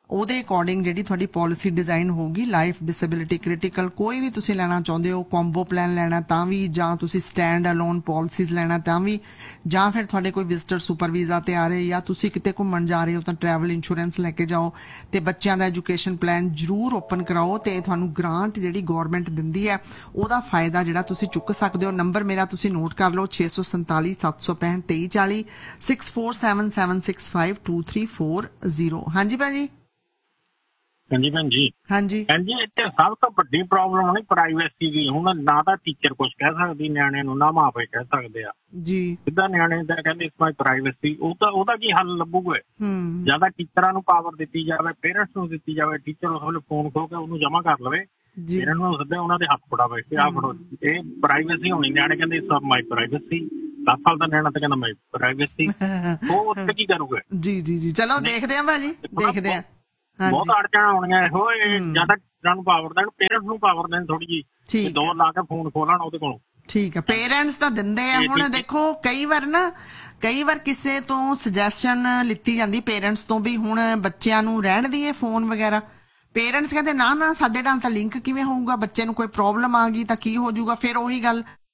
ਉਹਦੇ ਅਕੋਰਡਿੰਗ ਜਿਹੜੀ ਤੁਹਾਡੀ ਪਾਲਿਸੀ ਡਿਜ਼ਾਈਨ ਹੋਊਗੀ। ਲਾਈਫ, ਡਿਸੇਬਿਲਿਟੀ, ਕ੍ਰਿਟੀਕਲ ਕੋਈ ਵੀ ਤੁਸੀਂ ਲੈਣਾ ਚਾਹੁੰਦੇ ਹੋ, ਕੰਬੋ ਪਲਾਨ ਲੈਣਾ ਤਾਂ ਵੀ, ਜਾਂ ਤੁਸੀਂ ਸਟੈਂਡ ਅਲੋਨ ਪਾਲਿਸੀਜ਼ ਲੈਣਾ ਤਾਂ ਵੀ, ਜਾਂ ਫਿਰ ਤੁਹਾਡੇ ਕੋਈ ਵਿਜ਼ਟਰ ਸੁਪਰ ਵੀਜ਼ਾ ਤੇ ਆ ਰਹੇ, ਜਾਂ ਤੁਸੀਂ ਕਿਤੇ ਘੁੰਮਣ ਜਾ ਰਹੇ ਹੋ ਤਾਂ ਟਰੈਵਲ ਇੰਸ਼ੋਰੈਂਸ ਲੈ ਕੇ ਜਾਓ। ਤੇ ਬੱਚਿਆਂ ਦਾ ਐਜੂਕੇਸ਼ਨ ਪਲਾਨ ਜ਼ਰੂਰ ਓਪਨ ਕਰਾਓ ਤੇ ਤੁਹਾਨੂੰ ਗ੍ਰਾਂਟ ਜਿਹੜੀ ਗਵਰਨਮੈਂਟ ਦਿੰਦੀ ਹੈ ਉਹਦਾ ਫਾਇਦਾ ਜਿਹੜਾ ਤੁਸੀਂ ਚੁੱਕ ਸਕਦੇ ਹੋ। ਨੰਬਰ ਮੇਰਾ ਤੁਸੀਂ ਨੋਟ ਕਰ ਲਓ, ਛੇ ਸੌ ਸੰਤਾਲੀ ਸੱਤ ਸੌ ਪੈਂਹਠ ਤੇਈ ਚਾਲੀ, six four seven seven six five two three four zero. ਹਾਂਜੀ ਭਾਜੀ। ਹਾਂਜੀ ਭੈਣ ਜੀ। ਹਾਂਜੀ ਭੈਣ ਜੀ, ਇੱਥੇ ਸਭ ਤੋਂ ਵੱਡੀ ਪ੍ਰੋਬਲਮ ਹੋਣੀ ਪ੍ਰਾਈਵੇਸੀ ਦੀ। ਹੁਣ ਨਾ ਤਾਂ ਟੀਚਰ ਕੁਝ ਕਹਿ ਸਕਦੀ ਨਿਆਣੇ ਨੂੰ, ਨਾ ਮਾਪੇ ਕਹਿ ਸਕਦੇ ਆ ਜੀ। ਸਿੱਧਾ ਨਿਆਣੇ ਦਾ ਕਹਿੰਦੇ ਇਸ ਮਾਈ ਪ੍ਰਾਈਵੇਸੀ, ਉਹਦਾ ਉਹਦਾ ਕੀ ਹੱਲ ਲੱਭੂਗਾ? ਹੂੰ। ਜਿਆਦਾ ਟੀਚਰਾਂ ਨੂੰ ਪਾਵਰ ਦਿੱਤੀ ਜਾਵੇ, ਪੇਰੈਂਟਸ ਨੂੰ ਦਿੱਤੀ ਜਾਵੇ, ਟੀਚਰ ਉਸ ਵੇਲੇ ਫੋਨ ਖੋ ਕੇ ਉਹਨੂੰ ਜਮਾ ਕਰ ਲਵੇ, ਇਹਨਾਂ ਨੂੰ ਸਿੱਧਾ ਉਹਨਾਂ ਦੇ ਹੱਥ ਫੜਾਵੇ ਕਿ ਆਹ ਫੜੋ। ਇਹ ਪ੍ਰਾਈਵੇਸੀ ਹੋਣੀ। ਨਿਆਣੇ ਕਹਿੰਦੇ ਇਸ ਮਾਈ ਪ੍ਰਾਈਵੇਸੀ, ਦਸ ਸਾਲ ਦਾ ਨਿਆਣਾ ਤਾਂ ਕਹਿੰਦਾ ਮਾਈ ਪ੍ਰਾਈਵੇਸੀ, ਉਹ ਉੱਥੇ ਕੀ ਕਰੂਗਾ? ਜੀ ਜੀ ਜੀ ਚਲੋ ਦੇਖਦੇ ਆ ਭਾਜੀ, ਦੇਖਦੇ ਆ। ਬਹੁਤ ਅੜਚਣਾ ਹੋਣੀਆਂ ਇਹੋ। ਜਿਆਦਾ ਟੀਚਰਾਂ ਨੂੰ ਪਾਵਰ ਦੇਣ, ਪੇਰੈਂਟਸ ਨੂੰ ਪਾਵਰ ਦੇਣ ਥੋੜੀ ਜਿਹੀ, ਦੋ ਲਾ ਕੇ ਫੋਨ ਖੋਲਣ ਉਹਦੇ ਕੋਲੋਂ। ਠੀਕ ਹੈ, ਪੇਰੈਂਟਸ ਤਾਂ ਦਿੰਦੇ ਆ। ਹੁਣ ਦੇਖੋ ਕਈ ਵਾਰ ਨਾ, ਕਈ ਵਾਰ ਕਿਸੇ ਤੋਂ ਸੁਜੈਸ਼ਨ ਲਿੱਤੀ ਜਾਂਦੀ ਪੇਰੈਂਟਸ ਤੋਂ ਵੀ ਹੁਣ ਬੱਚਿਆਂ ਨੂੰ ਰਹਿਣ ਦੀਏ ਫੋਨ ਵਗੈਰਾ। ਪੇਰੈਂਟਸ ਕਹਿੰਦੇ ਨਾ ਨਾ ਸਾਡੇ ਨਾਲ ਤਾਂ ਲਿੰਕ ਕਿਵੇਂ ਹੋਊਗਾ, ਬੱਚੇ ਨੂੰ ਕੋਈ ਪ੍ਰੋਬਲਮ ਆ ਗਈ ਤਾਂ ਕੀ ਹੋ ਜਾਊਗਾ। ਫਿਰ ਉਹੀ ਗੱਲ